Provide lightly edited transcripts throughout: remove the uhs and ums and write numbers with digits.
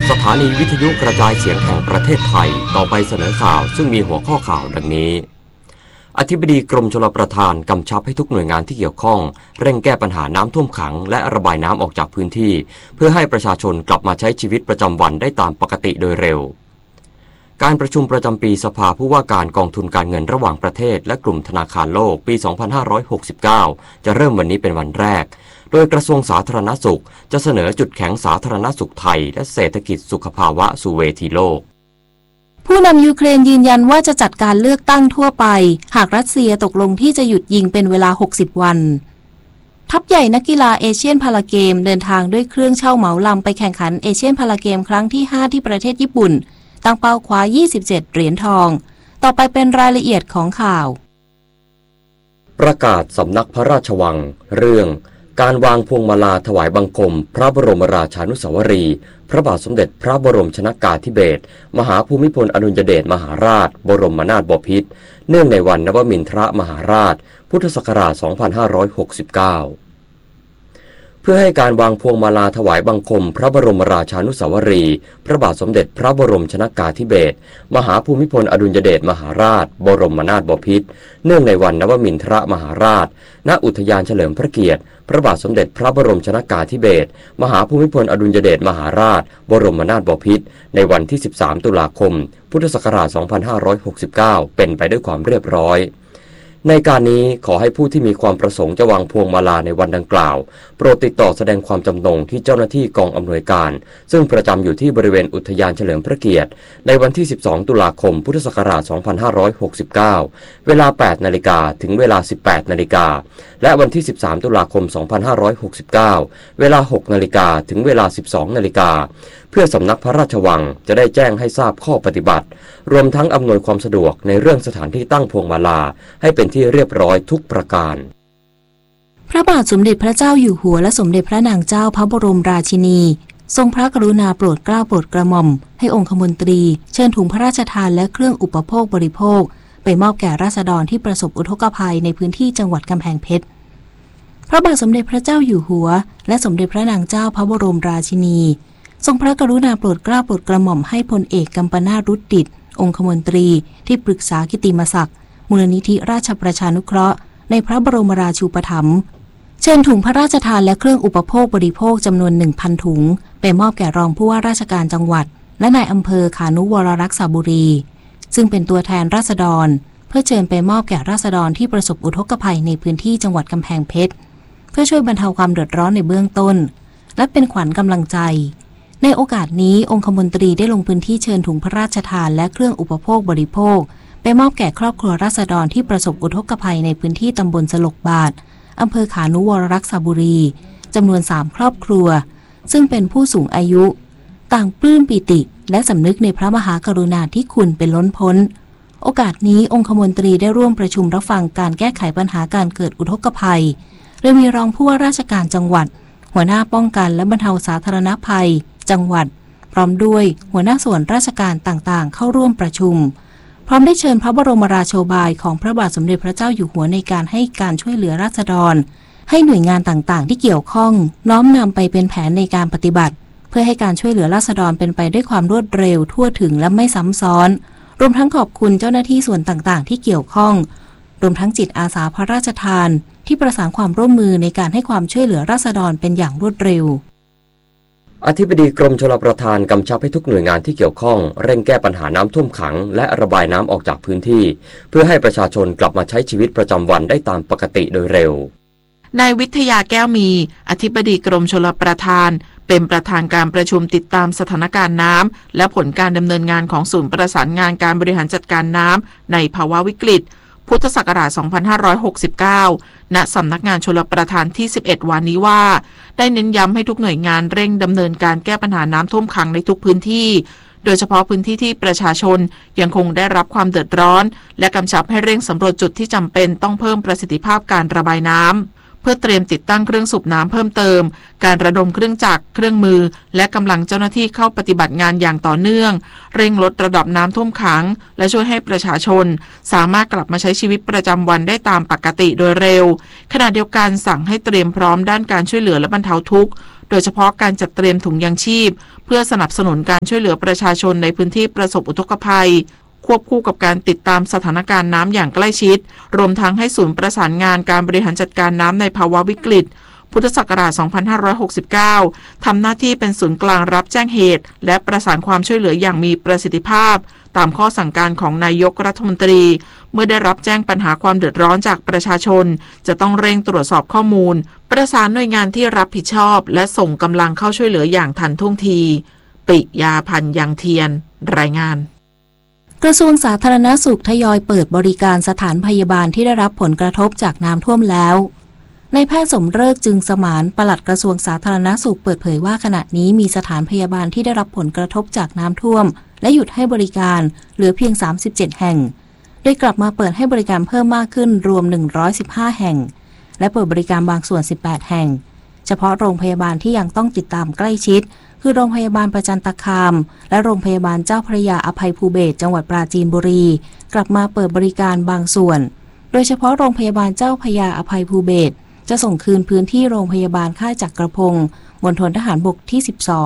สถานีวิทยุกระจายเสียงแห่งประเทศไทยต่อไปเสนอข่าวซึ่งมีหัวข้อข่าวดังนี้อธิบดีกรมชลประทานกำชับให้ทุกหน่วยงานที่เกี่ยวข้องเร่งแก้ปัญหาน้ำท่วมขังและระบายน้ำออกจากพื้นที่เพื่อให้ประชาชนกลับมาใช้ชีวิตประจำวันได้ตามปกติโดยเร็วการประชุมประจำปีสภาผู้ว่าการกองทุนการเงินระหว่างประเทศและกลุ่มธนาคารโลกปี 2569 จะเริ่มวันนี้เป็นวันแรกโดยกระทรวงสาธารณสุขจะเสนอจุดแข็งสาธารณสุขไทยและเศรษฐกิจสุขภาวะสู่เวทีโลกผู้นำยูเครนยืนยันว่าจะจัดการเลือกตั้งทั่วไปหากรัสเซียตกลงที่จะหยุดยิงเป็นเวลา60วันทัพใหญ่นักกีฬาเอเชียนพาราเกมเดินทางด้วยเครื่องเช่าเหมาลำไปแข่งขันเอเชียนพาราเกมครั้งที่5ที่ประเทศญี่ปุ่นตั้งเป้าคว้า27เหรียญทองต่อไปเป็นรายละเอียดของข่าวประกาศสำนักพระราชวังเรื่องการวางพวงมาลาถวายบังคมพระบรมราชานุสาวรีย์พระบาทสมเด็จพระบรมชนกาธิเบศรมหาภูมิพลอดุลยเดชมหาราชบรมนาถบพิตรเนื่องในวันนวมินทรมหาราชพุทธศักราช 2569 เพื่อให้การวางพวงมาลาถวายบังคมพระบรมราชานุสาวรีย์พระบาทสมเด็จพระบรมชนกาธิเบศรมหาภูมิพลอดุลยเดชมหาราชบรมนาถบพิตรเนื่องในวันนวมินทรมหาราชณอุทยานเฉลิมพระเกียรติพระบาทสมเด็จพระบรมชนกาธิเบศรมหาภูมิพลอดุลยเดชมหาราชบรมนาถบพิตรในวันที่13ตุลาคมพุทธศักราช 2569เป็นไปด้วยความเรียบร้อยในการนี้ขอให้ผู้ที่มีความประสงค์จะวางพวงมาลาในวันดังกล่าวโปรดติดต่อแสดงความจำนงที่เจ้าหน้าที่กองอำนวยการซึ่งประจำอยู่ที่บริเวณอุทยานเฉลิมพระเกียรติในวันที่12ตุลาคมพุทธศักราช 2569เวลา 8 นาฬิกาถึงเวลา 18 นาฬิกาและวันที่13ตุลาคม 2569เวลา 6 นาฬิกาถึงเวลา 12 นาฬิกาเพื่อสำนักพระราชวังจะได้แจ้งให้ทราบข้อปฏิบัติรวมทั้งอำนวยความสะดวกในเรื่องสถานที่ตั้งพวงมาลาให้เป็นที่เรียบร้อยทุกประการพระบาทสมเด็จพระเจ้าอยู่หัวและสมเด็จพระนางเจ้าพระบรมราชินีทรงพระกรุณาโปรดเกล้าโปรดกระหม่อมให้องคมนตรีเชิญถุงพระราชทานและเครื่องอุปโภคบริโภคไปมอบแก่ราษฎรที่ประสบอุทกภัยในพื้นที่จังหวัดกำแพงเพชรพระบาทสมเด็จพระเจ้าอยู่หัวและสมเด็จพระนางเจ้าพระบรมราชินีทรงพระกรุณาโปรดเกล้าโปรดกระหม่อมให้พลเอกกัมปนาท รุตดิษฐ์องคมนตรีที่ปรึกษากิตติมศักดิ์มูลนิธิราชประชานุเคราะห์ในพระบรมราชูปถัมภ์เชิญถุงพระราชทานและเครื่องอุปโภคบริโภคจำนวน 1,000 ถุงไปมอบแก่รองผู้ว่าราชการจังหวัดและนายอำเภอขานุวรรักษาบุรีซึ่งเป็นตัวแทนราษฎรเพื่อเชิญไปมอบแก่ราษฎรที่ประสบอุทกภัยในพื้นที่จังหวัดกำแพงเพชรเพื่อช่วยบรรเทาความเดือดร้อนในเบื้องต้นและเป็นขวัญกำลังใจในโอกาสนี้องคมนตรีได้ลงพื้นที่เชิญถุงพระราชทานและเครื่องอุปโภคบริโภคไปมอบแก่ครอบครัวราษฎรที่ประสบอุทกภัยในพื้นที่ตำบลสลกบาทอำเภอขานุวรรักษาบุรีจำนวน3ครอบครัวซึ่งเป็นผู้สูงอายุต่างปลื้มปิติและสำนึกในพระมหากรุณาธิคุณเป็นล้นพ้นโอกาสนี้องคมนตรีได้ร่วมประชุมรับฟังการแก้ไขปัญหาการเกิดอุทกภัยโดยมีรองผู้ว่าราชการจังหวัดหัวหน้าป้องกันและบรรเทาสาธารณภัยจังหวัดพร้อมด้วยหัวหน้าส่วนราชการต่างๆเข้าร่วมประชุมพร้อมได้เชิญพระบรมราโชบายของพระบาทสมเด็จพระเจ้าอยู่หัวในการให้การช่วยเหลือราษฎรให้หน่วยงานต่างๆที่เกี่ยวข้องน้อมนำไปเป็นแผนในการปฏิบัติเพื่อให้การช่วยเหลือราษฎรเป็นไปด้วยความรวดเร็วทั่วถึงและไม่ซ้ำซ้อนรวมทั้งขอบคุณเจ้าหน้าที่ส่วนต่างๆที่เกี่ยวข้องรวมทั้งจิตอาสาพระราชทานที่ประสานความร่วมมือในการให้ความช่วยเหลือราษฎรเป็นอย่างรวดเร็วอธิบดีกรมชลประทานกำชับให้ทุกหน่วยงานที่เกี่ยวข้องเร่งแก้ปัญหาน้ำท่วมขังและระบายน้ำออกจากพื้นที่เพื่อให้ประชาชนกลับมาใช้ชีวิตประจำวันได้ตามปกติโดยเร็วนายวิทยาแก้วมีอธิบดีกรมชลประทานเป็นประธานการประชุมติดตามสถานการณ์น้ำและผลการดำเนินงานของศูนย์ประสานงานการบริหารจัดการน้ำในภาวะวิกฤตพุทธศักราช 2569 ณ สำนักงานชลประทานที่ 11 วันนี้ว่าได้เน้นย้ำให้ทุกหน่วยงานเร่งดำเนินการแก้ปัญหาน้ำท่วมขังในทุกพื้นที่โดยเฉพาะพื้นที่ที่ประชาชนยังคงได้รับความเดือดร้อนและกำชับให้เร่งสำรวจจุดที่จำเป็นต้องเพิ่มประสิทธิภาพการระบายน้ำเพื่อเตรียมติดตั้งเครื่องสูบน้ำเพิ่มเติมการระดมเครื่องจักรเครื่องมือและกำลังเจ้าหน้าที่เข้าปฏิบัติงานอย่างต่อเนื่องเร่งลดระดับน้ำท่วมขังและช่วยให้ประชาชนสามารถกลับมาใช้ชีวิตประจำวันได้ตามปกติโดยเร็วขณะเดียวกันสั่งให้เตรียมพร้อมด้านการช่วยเหลือและบรรเทาทุกข์โดยเฉพาะการจัดเตรียมถุงยางชีพเพื่อสนับสนุนการช่วยเหลือประชาชนในพื้นที่ประสบอุทกภัยควบคู่กับการติดตามสถานการณ์น้ำอย่างใกล้ชิดรวมทั้งให้ศูนย์ประสานงานการบริหารจัดการน้ำในภาวะวิกฤตพุทธศักราช 2569 ทำหน้าที่เป็นศูนย์กลางรับแจ้งเหตุและประสานความช่วยเหลืออย่างมีประสิทธิภาพตามข้อสั่งการของนายกรัฐมนตรีเมื่อได้รับแจ้งปัญหาความเดือดร้อนจากประชาชนจะต้องเร่งตรวจสอบข้อมูลประสานหน่วยงานที่รับผิดชอบและส่งกำลังเข้าช่วยเหลืออย่างทันท่วงทีปิยาพันธ์ยังเทียนรายงานกระทรวงสาธารณสุขทยอยเปิดบริการสถานพยาบาลที่ได้รับผลกระทบจากน้ำท่วมแล้วนายแพทย์สมฤกษ์จึงสมานปลัดกระทรวงสาธารณสุขเปิดเผยว่าขณะนี้มีสถานพยาบาลที่ได้รับผลกระทบจากน้ำท่วมและหยุดให้บริการเหลือเพียง37แห่งโดยกลับมาเปิดให้บริการเพิ่มมากขึ้นรวม115แห่งและเปิดบริการบางส่วน18แห่งเฉพาะโรงพยาบาลที่ยังต้องติดตามใกล้ชิดคือโรงพยาบาลประจันตคามและโรงพยาบาลเจ้าพระยาอภัยภูเบศรจังหวัดปราจีนบุรีกลับมาเปิดบริการบางส่วนโดยเฉพาะโรงพยาบาลเจ้าพระยาอภัยภูเบศรจะส่งคืนพื้นที่โรงพยาบาลค่ายจักรพงศ์มณฑลทหารบกที่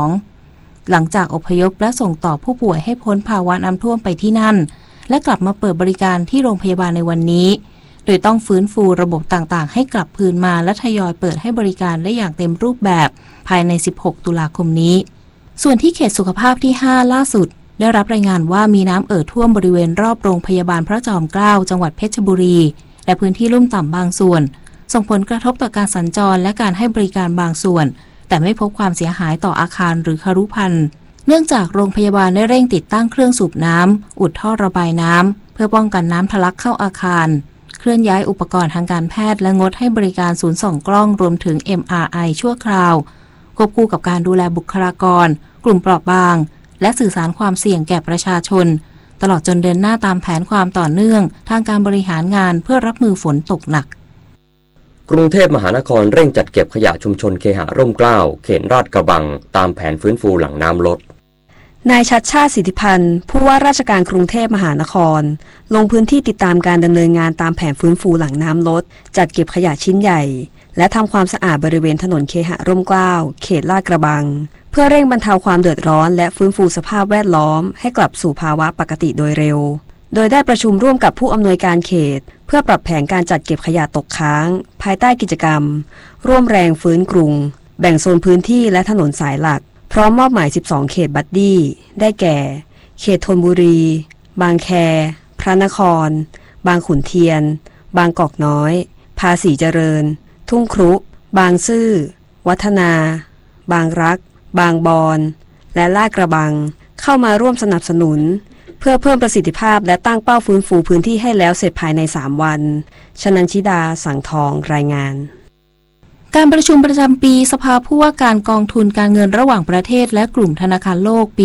12หลังจากอพยพและส่งต่อผู้ป่วยให้พ้นภาวะน้ำท่วมไปที่นั่นและกลับมาเปิดบริการที่โรงพยาบาลในวันนี้โดยต้องฟื้นฟูระบบต่างๆให้กลับคืนมาและทยอยเปิดให้บริการได้อย่างเต็มรูปแบบภายใน16ตุลาคมนี้ส่วนที่เขตสุขภาพที่5ล่าสุดได้รับรายงานว่ามีน้ำท่วมบริเวณรอบโรงพยาบาลพระจอมเกล้าจังหวัดเพชรบุรีและพื้นที่ลุ่มต่ำบางส่วนส่งผลกระทบต่อการสัญจรและการให้บริการบางส่วนแต่ไม่พบความเสียหายต่ออาคารหรือคฤภัณฑ์เนื่องจากโรงพยาบาลได้เร่งติดตั้งเครื่องสูบน้ำอุดท่อระบายน้ำเพื่อป้องกันน้ำทะลักเข้าอาคารเคลื่อนย้ายอุปกรณ์ทางการแพทย์และงดให้บริการศูนย์ส่องกล้องรวมถึง MRI ชั่วคราวควบคู่กับการดูแลบุคลากรกลุ่มเปราะบางและสื่อสารความเสี่ยงแก่ประชาชนตลอดจนเดินหน้าตามแผนความต่อเนื่องทางการบริหารงานเพื่อรับมือฝนตกหนักกรุงเทพมหานครเร่งจัดเก็บขยะชุมชนเคหะร่มเกล้าเขตลาดกระบังตามแผนฟื้นฟูหลังน้ำลดนายชัชชาติ สิทธิพันธ์ผู้ว่าราชการกรุงเทพมหานครลงพื้นที่ติดตามการดำเนินงานตามแผนฟื้นฟูหลังน้ำลดจัดเก็บขยะชิ้นใหญ่และทำความสะอาดบริเวณถนนเคหะร่มเกล้าเขตลาดกระบังเพื่อเร่งบรรเทาความเดือดร้อนและฟื้นฟูสภาพแวดล้อมให้กลับสู่ภาวะปกติโดยเร็วโดยได้ประชุมร่วมกับผู้อำนวยการเขตเพื่อปรับแผนการจัดเก็บขยะตกค้างภายใต้กิจกรรมร่วมแรงฟื้นกรุงแบ่งโซนพื้นที่และถนนสายหลักพร้อมมอบหมาย12เขตบัดดี้ได้แก่เขตธนบุรีบางแคพระนครบางขุนเทียนบางกอกน้อยภาษีเจริญทุ่งครุบางซื่อวัฒนาบางรักบางบอนและลาดกระบังเข้ามาร่วมสนับสนุนเพื่อเพิ่มประสิทธิภาพและตั้งเป้าฟื้นฟูพื้นที่ให้แล้วเสร็จภายใน3วันชนัญชิดาสังทองรายงานการประชุมประจำปีสภาผู้ว่าการกองทุนการเงินระหว่างประเทศและกลุ่มธนาคารโลกปี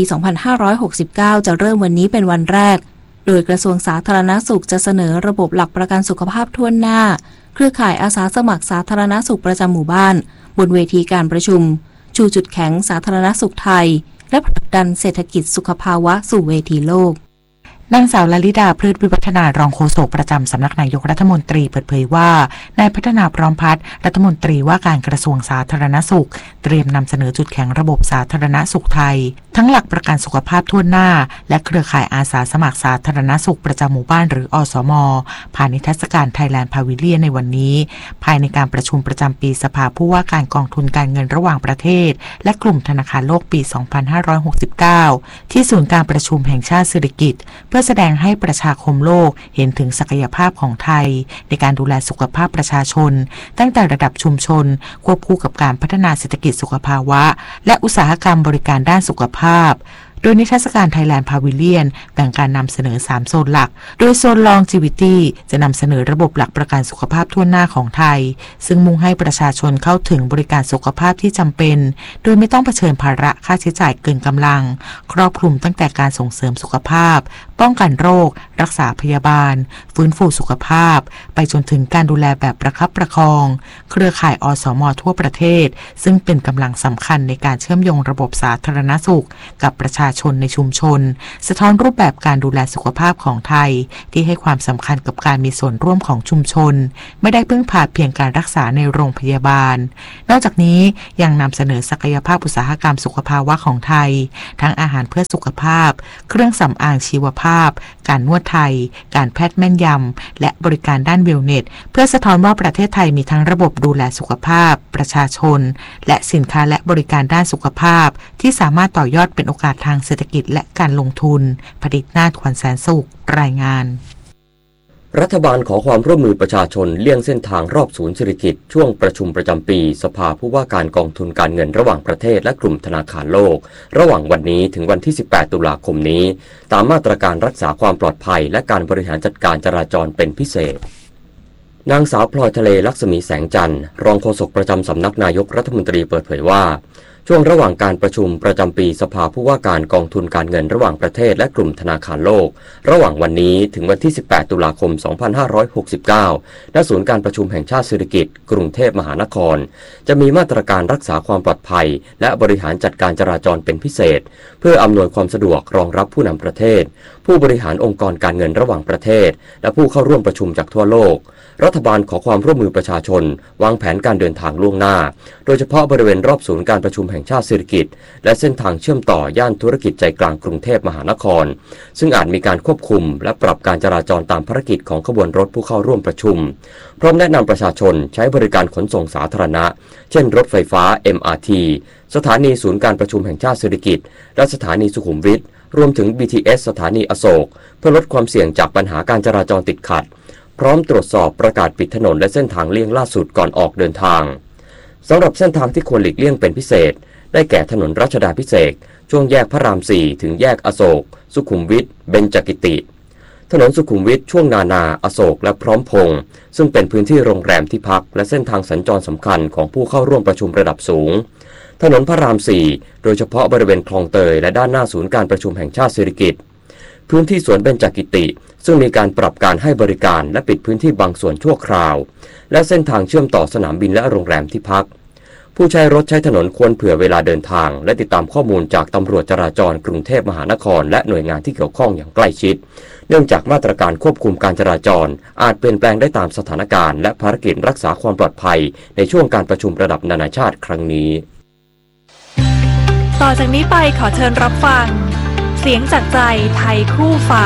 2569 จะเริ่มวันนี้เป็นวันแรกโดยกระทรวงสาธารณสุขจะเสนอระบบหลักประกันสุขภาพทั่วหน้าเครือข่ายอาสาสมัครสาธารณสุขประจำหมู่บ้านบนเวทีการประชุมชูจุดแข็งสาธารณสุขไทยและผลักดันเศรษฐกิจสุขภาวะสู่เวทีโลกนางสาวลลิดาพฤกษ์วิวัฒนารองโฆษกประจำสำนักนายกรัฐมนตรีเปิดเผยว่านายพัฒนาพร้อมพัฒน์รัฐมนตรีว่าการกระทรวงสาธารณสุขเตรียมนำเสนอจุดแข็งระบบสาธารณสุขไทยทั้งหลักประกันสุขภาพทั่วหน้าและเครือข่ายอาสาสมัครสาธารณสุขประจำหมู่บ้านหรืออสม.ผ่านนิทรรศการไทยแลนด์พาวิเลียนในวันนี้ภายในการประชุมประจำปีสภาผู้ว่าการกองทุนการเงินระหว่างประเทศและกลุ่มธนาคารโลกปี 2569 ที่ศูนย์การประชุมแห่งชาติสิริกิติ์เพื่อแสดงให้ประชาคมโลกเห็นถึงศักยภาพของไทยในการดูแลสุขภาพประชาชนตั้งแต่ระดับชุมชนควบคู่กับการพัฒนาเศรษฐกิจสุขภาวะและอุตสาหกรรมบริการด้านสุขภาพโดยนิทรรศการไทยแลนด์พาวิเลียนแบ่งการนำเสนอ3โซนหลักโดยโซน Longevity จะนำเสนอระบบหลักประกันสุขภาพทั่วหน้าของไทยซึ่งมุ่งให้ประชาชนเข้าถึงบริการสุขภาพที่จำเป็นโดยไม่ต้องเผชิญภาระค่าใช้จ่ายเกินกำลังครอบคลุมตั้งแต่การส่งเสริมสุขภาพป้องกันโรครักษาพยาบาลฟื้นฟูสุขภาพไปจนถึงการดูแลแบบประคับประคองเครือข่ายอสม.ทั่วประเทศซึ่งเป็นกำลังสำคัญในการเชื่อมโยงระบบสาธารณสุขกับประชาาชนในชุมชนสะท้อนรูปแบบการดูแลสุขภาพของไทยที่ให้ความสำคัญกับการมีส่วนร่วมของชุมชนไม่ได้พึ่งพาเพียงการรักษาในโรงพยาบาลนอกจากนี้ยังนำเสนอศักยภาพอุตสาหกรรมสุขภาวะของไทยทั้งอาหารเพื่อสุขภาพเครื่องสำอางชีวภาพการนวดไทยการแพทย์แม่นยำและบริการด้านเวลเนสเพื่อสะท้อนว่าประเทศไทยมีทั้งระบบดูแลสุขภาพประชาชนและสินค้าและบริการด้านสุขภาพที่สามารถต่อยอดเป็นโอกาสทางเศรษฐกิจและการลงทุนผลิตนาถ ขวัญแสนสุขรายงานรัฐบาลขอความร่วมมือประชาชนเลี่ยงเส้นทางรอบศูนย์เศรษฐกิจช่วงประชุมประจำปีสภาผู้ว่าการกองทุนการเงินระหว่างประเทศและกลุ่มธนาคารโลกระหว่างวันนี้ถึงวันที่18ตุลาคมนี้ตามมาตรการรักษาความปลอดภัยและการบริหารจัดการจราจรเป็นพิเศษนางสาวพลอยทะเลลักษมีแสงจันทร์รองโฆษกประจำสำนักนายกรัฐมนตรีเปิดเผยว่าช่วงระหว่างการประชุมประจำปีสภาผู้ว่าการกองทุนการเงินระหว่างประเทศและกลุ่มธนาคารโลกระหว่างวันนี้ถึงวันที่18ตุลาคม2569ณศูนย์การประชุมแห่งชาติสิริกิติ์กรุงเทพมหานครจะมีมาตรการรักษาความปลอดภัยและบริหารจัดการจราจรเป็นพิเศษเพื่ออำนวยความสะดวกรองรับผู้นำประเทศผู้บริหารองค์กรการเงินระหว่างประเทศและผู้เข้าร่วมประชุมจากทั่วโลกรัฐบาลขอความร่วมมือประชาชนวางแผนการเดินทางล่วงหน้าโดยเฉพาะบริเวณรอบศูนย์การประชุมแห่งชาติสิริกิติ์และเส้นทางเชื่อมต่อย่านธุรกิจใจกลางกรุงเทพมหานครซึ่งอาจมีการควบคุมและปรับการจราจรตามภารกิจของขบวนรถผู้เข้าร่วมประชุมพร้อมแนะนำประชาชนใช้บริการขนส่งสาธารณะเช่นรถไฟฟ้า MRT สถานีศูนย์การประชุมแห่งชาติสิริกิติ์และสถานีสุขุมวิทรวมถึง BTS สถานีอโศกเพื่อลดความเสี่ยงจากปัญหาการจราจรติดขัดพร้อมตรวจสอบประกาศปิดถนนและเส้นทางเลี่ยงล่าสุดก่อนออกเดินทางสำหรับเส้นทางที่ควรหลีกเลี่ยงเป็นพิเศษได้แก่ถนนรัชดาภิเษกช่วงแยกพระราม 4 ถึงแยกอโศกสุขุมวิทเบญจกิติถนนสุขุมวิทช่วงนาอโศกและพร้อมพงษ์ซึ่งเป็นพื้นที่โรงแรมที่พักและเส้นทางสัญจรสำคัญของผู้เข้าร่วมประชุมระดับสูงถนนพระราม 4 โดยเฉพาะบริเวณคลองเตยและด้านหน้าศูนย์การประชุมแห่งชาติสิริกิติ์พื้นที่สวนเบญจกิติซึ่งมีการปรับการให้บริการและปิดพื้นที่บางส่วนชั่วคราวและเส้นทางเชื่อมต่อสนามบินและโรงแรมที่พักผู้ใช้รถใช้ถนนควรเผื่อเวลาเดินทางและติดตามข้อมูลจากตำรวจจราจรกรุงเทพมหานครและหน่วยงานที่เกี่ยวข้องอย่างใกล้ชิดเนื่องจากมาตรการควบคุมการจราจรอาจเปลี่ยนแปลงได้ตามสถานการณ์และภารกิจรักษาความปลอดภัยในช่วงการประชุมระดับนานาชาติครั้งนี้ต่อจากนี้ไปขอเชิญรับฟังเสียงจากใจไทยคู่ฟ้า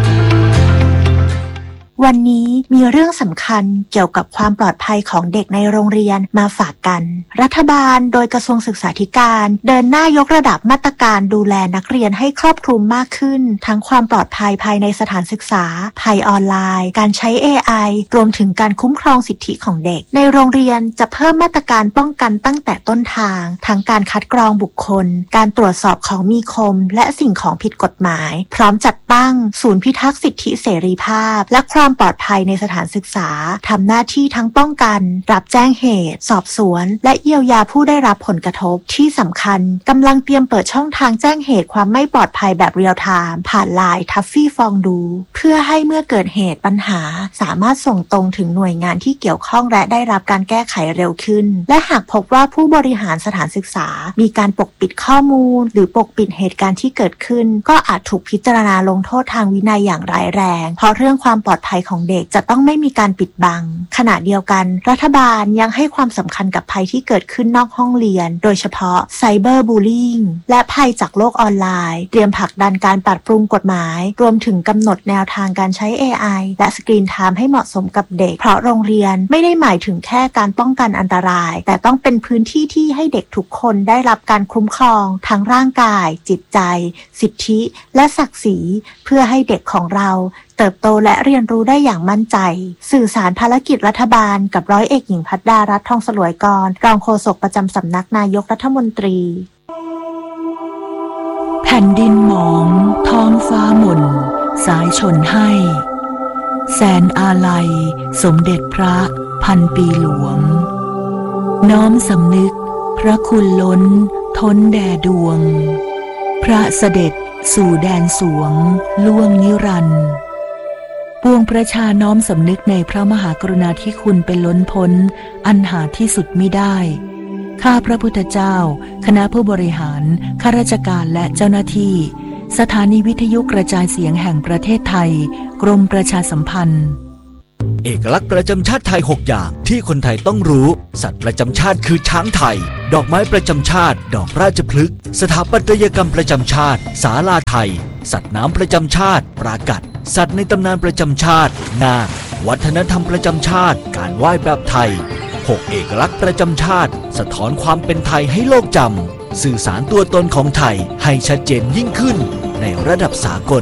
วันนี้มีเรื่องสำคัญเกี่ยวกับความปลอดภัยของเด็กในโรงเรียนมาฝากกันรัฐบาลโดยกระทรวงศึกษาธิการเดินหน้ายกระดับมาตรการดูแลนักเรียนให้ครอบคลุมมากขึ้นทั้งความปลอดภัยภายในสถานศึกษาภัยออนไลน์การใช้ AI รวมถึงการคุ้มครองสิทธิของเด็กในโรงเรียนจะเพิ่มมาตรการป้องกันตั้งแต่ต้นทางทั้งการคัดกรองบุคคลการตรวจสอบของมีคมและสิ่งของผิดกฎหมายพร้อมจัดตั้งศูนย์พิทักษ์สิทธิเสรีภาพและความปลอดภัยในสถานศึกษาทำหน้าที่ทั้งป้องกันรับแจ้งเหตุสอบสวนและเยียวยาผู้ได้รับผลกระทบที่สำคัญกำลังเตรียมเปิดช่องทางแจ้งเหตุความไม่ปลอดภัยแบบเรียลไทม์ผ่านไลน์ทัฟฟี่ฟองดูเพื่อให้เมื่อเกิดเหตุปัญหาสามารถส่งตรงถึงหน่วยงานที่เกี่ยวข้องและได้รับการแก้ไขเร็วขึ้นและหากพบว่าผู้บริหารสถานศึกษามีการปกปิดข้อมูลหรือปกปิดเหตุการณ์ที่เกิดขึ้นก็อาจถูกพิจารณาลงโทษทางวินัยอย่างร้ายแรงเพราะเรื่องความปลอดภัยของเด็กจะต้องไม่มีการปิดบังขณะเดียวกันรัฐบาลยังให้ความสำคัญกับภัยที่เกิดขึ้นนอกห้องเรียนโดยเฉพาะไซเบอร์บูลลี่งและภัยจากโลกออนไลน์เตรียมผลักดันการปรับปรุงกฎหมายรวมถึงกำหนดแนวทางการใช้ AI และสกรีนไทม์ให้เหมาะสมกับเด็กเพราะโรงเรียนไม่ได้หมายถึงแค่การป้องกันอันตรายแต่ต้องเป็นพื้นที่ที่ให้เด็กทุกคนได้รับการคุ้มครองทั้งร่างกายจิตใจสิทธิและศักดิ์ศรีเพื่อให้เด็กของเราเติบโตและเรียนรู้ได้อย่างมั่นใจสื่อสารภารกิจรัฐบาลกับร้อยเอกหญิงภัทรดารัตน์ทองสลวยกรรองโฆษกประจำสำนักนายกรัฐมนตรีแผ่นดินหมองท้องฟ้าหม่นสายชนให้แสนอาลัยสมเด็จพระพันปีหลวงน้อมสำนึกพระคุณล้นท้นแด่ดวงพระเสด็จสู่แดนสวงล่วงนิรันดร์ปวงประชาน้อมสำนึกในพระมหากรุณาธิคุณเป็นล้นพ้นอันหาที่สุดมิได้ข้าพระพุทธเจ้าคณะผู้บริหารข้าราชการและเจ้าหน้าที่สถานีวิทยุกระจายเสียงแห่งประเทศไทยกรมประชาสัมพันธ์เอกลักษณ์ประจำชาติไทย6อย่างที่คนไทยต้องรู้สัตว์ประจำชาติคือช้างไทยดอกไม้ประจำชาติดอกราชพฤกษ์สถาปัตยกรรมประจำชาติศาลาไทยสัตว์น้ำประจำชาติปรากัดสัตว์ในตำนานประจำชาตินาควัฒนธรรมประจำชาติการไหว้แบบไทย6เอกลักษณ์ประจำชาติสะท้อนความเป็นไทยให้โลกจำสื่อสารตัวตนของไทยให้ชัดเจนยิ่งขึ้นในระดับสากล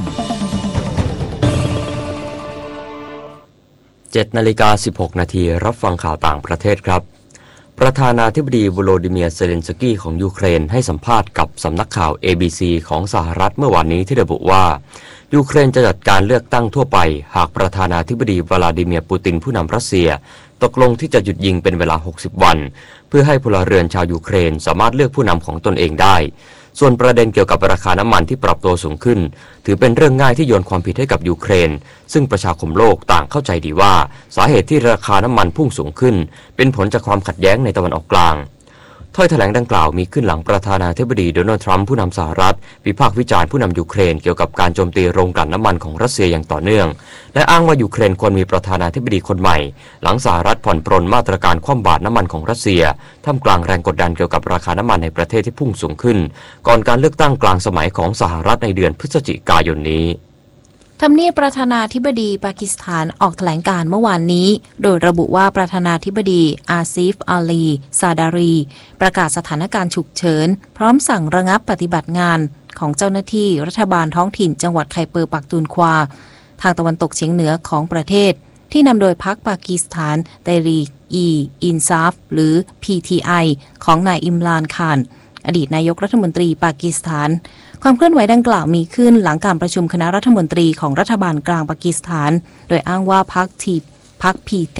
7:16 นาทีรับฟังข่าวต่างประเทศครับประธานาธิบดีโวโลดิเมียร์เซเลนสกี้ของยูเครนให้สัมภาษณ์กับสำนักข่าว ABC ของสหรัฐเมื่อวานนี้ที่ระบุว่ายูเครนจะจัดการเลือกตั้งทั่วไปหากประธานาธิบดีวลาดิเมียร์ปูตินผู้นำรัสเซียตกลงที่จะหยุดยิงเป็นเวลา60วันเพื่อให้พลเรือนชาวยูเครนสามารถเลือกผู้นำของตนเองได้ส่วนประเด็นเกี่ยวกับราคาน้ำมันที่ปรับตัวสูงขึ้นถือเป็นเรื่องง่ายที่โยนความผิดให้กับยูเครนซึ่งประชาคมโลกต่างเข้าใจดีว่าสาเหตุที่ราคาน้ำมันพุ่งสูงขึ้นเป็นผลจากความขัดแย้งในตะวันออกกลางถ้อยแถลงดังกล่าวมีขึ้นหลังประธานาธิบดีโดนัลด์ทรัมป์ผู้นำสหรัฐวิพากษ์วิจารณ์ผู้นำยูเครนเกี่ยวกับการโจมตีโรงกลั่นน้ำมันของรัสเซียอย่างต่อเนื่องและอ้างว่ายูเครนควรมีประธานาธิบดีคนใหม่หลังสหรัฐผ่อนปรนมาตรการคว่ำบาตรน้ำมันของรัสเซียท่ามกลางแรงกดดันเกี่ยวกับราคาน้ำมันในประเทศที่พุ่งสูงขึ้นก่อนการเลือกตั้งกลางสมัยของสหรัฐในเดือนพฤศจิกายนนี้ทำเนียบประธานาธิบดีปากีสถานออกแถลงการเมื่อวานนี้โดยระบุว่าประธานาธิบดีอาซีฟอาลีซาดารีประกาศสถานการณ์ฉุกเฉินพร้อมสั่งระงับปฏิบัติงานของเจ้าหน้าที่รัฐบาลท้องถิ่นจังหวัดไคเปอร์ปักตูนควาทางตะวันตกเฉียงเหนือของประเทศที่นำโดยพรรคปากีสถานเตรีอินซาฟหรือ PTI ของนายอิมรานคานอดีตนายกรัฐมนตรีปากีสถานความเคลื่อนไหวดังกล่าวมีขึ้นหลังการประชุมคณะรัฐมนตรีของรัฐบาลกลางปากีสถานโดยอ้างว่าพรรค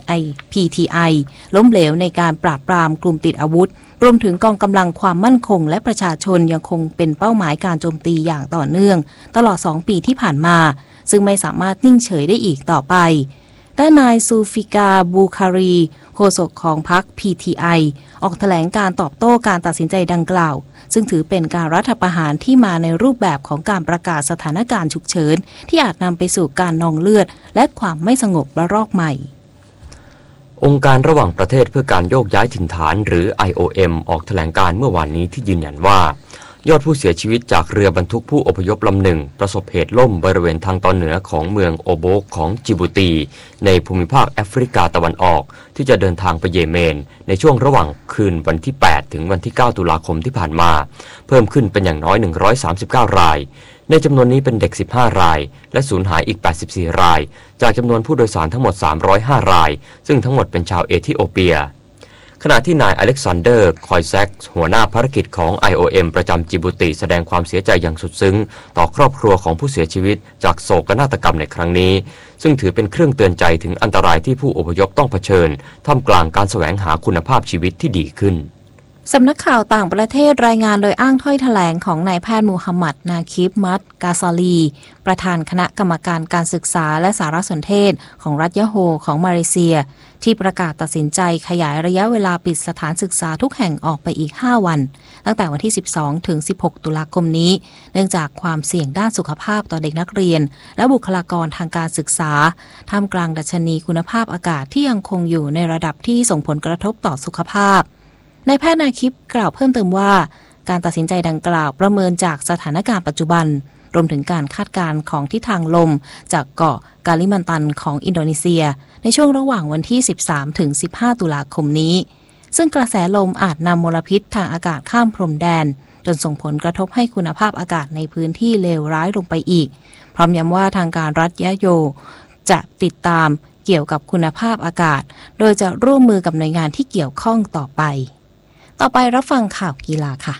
PTI ล้มเหลวในการปราบปรามกลุ่มติดอาวุธรวมถึงกองกำลังความมั่นคงและประชาชนยังคงเป็นเป้าหมายการโจมตีอย่างต่อเนื่องตลอด2 ปีที่ผ่านมาซึ่งไม่สามารถนิ่งเฉยได้อีกต่อไปด้านนายซูฟิกาบูคารีโฆษกของพรรค PTI ออกแถลงการตอบโต้การตัดสินใจดังกล่าวซึ่งถือเป็นการรัฐประหารที่มาในรูปแบบของการประกาศสถานการณ์ฉุกเฉินที่อาจนำไปสู่การนองเลือดและความไม่สงบระลอกใหม่องค์การระหว่างประเทศเพื่อการโยกย้ายถิ่นฐานหรือ IOM ออกแถลงการเมื่อวานนี้ที่ยืนยันว่ายอดผู้เสียชีวิตจากเรือบรรทุกผู้อพยพลำหนึ่งประสบเหตุล่มบริเวณทางตอนเหนือของเมืองโอโบกของจิบูตีในภูมิภาคแอฟริกาตะวันออกที่จะเดินทางไปเยเมนในช่วงระหว่างคืนวันที่ 8 ถึงวันที่ 9 ตุลาคมที่ผ่านมาเพิ่มขึ้นเป็นอย่างน้อย139 รายในจำนวนนี้เป็นเด็ก15 รายและสูญหายอีก84 รายจากจำนวนผู้โดยสารทั้งหมด305 รายซึ่งทั้งหมดเป็นชาวเอธิโอเปียขณะที่นายอเล็กซานเดอร์คอยแซกหัวหน้าภารกิจของ IOM ประจำจิบูติแสดงความเสียใจอย่างสุดซึ้งต่อครอบครัวของผู้เสียชีวิตจากโศกนาฏกรรมในครั้งนี้ซึ่งถือเป็นเครื่องเตือนใจถึงอันตรายที่ผู้อพยพต้องเผชิญท่ามกลางการแสวงหาคุณภาพชีวิตที่ดีขึ้นสำนักข่าวต่างประเทศรายงานโดยอ้างถ้อยแถลงของนายแพทย์มูฮัมหมัดนาคิฟมัดกาซาลีประธานคณะกรรมการการศึกษาและสารสนเทศของรัฐยะโฮของมาเลเซียที่ประกาศตัดสินใจขยายระยะเวลาปิดสถานศึกษาทุกแห่งออกไปอีก5 วันตั้งแต่วันที่12 ถึง 16 ตุลาคมนี้เนื่องจากความเสี่ยงด้านสุขภาพต่อเด็กนักเรียนและบุคลากรทางการศึกษาท่ามกลางดัชนีคุณภาพอากาศที่ยังคงอยู่ในระดับที่ส่งผลกระทบต่อสุขภาพนายแพทย์นาคิปกล่าวเพิ่มเติมว่าการตัดสินใจดังกล่าวประเมินจากสถานการณ์ปัจจุบันรวมถึงการคาดการณ์ของทิศทางลมจากเกาะกาลิมันตันของอินโดนีเซียในช่วงระหว่างวันที่ 13 ถึง 15 ตุลาคมนี้ซึ่งกระแสลมอาจนำมลพิษทางอากาศข้ามพรมแดนจนส่งผลกระทบให้คุณภาพอากาศในพื้นที่เลวร้ายลงไปอีกพร้อมย้ำว่าทางการรัฐยะโยจะติดตามเกี่ยวกับคุณภาพอากาศโดยจะร่วมมือกับหน่วยงานที่เกี่ยวข้องต่อไปรับฟังข่าวกีฬาค่ะ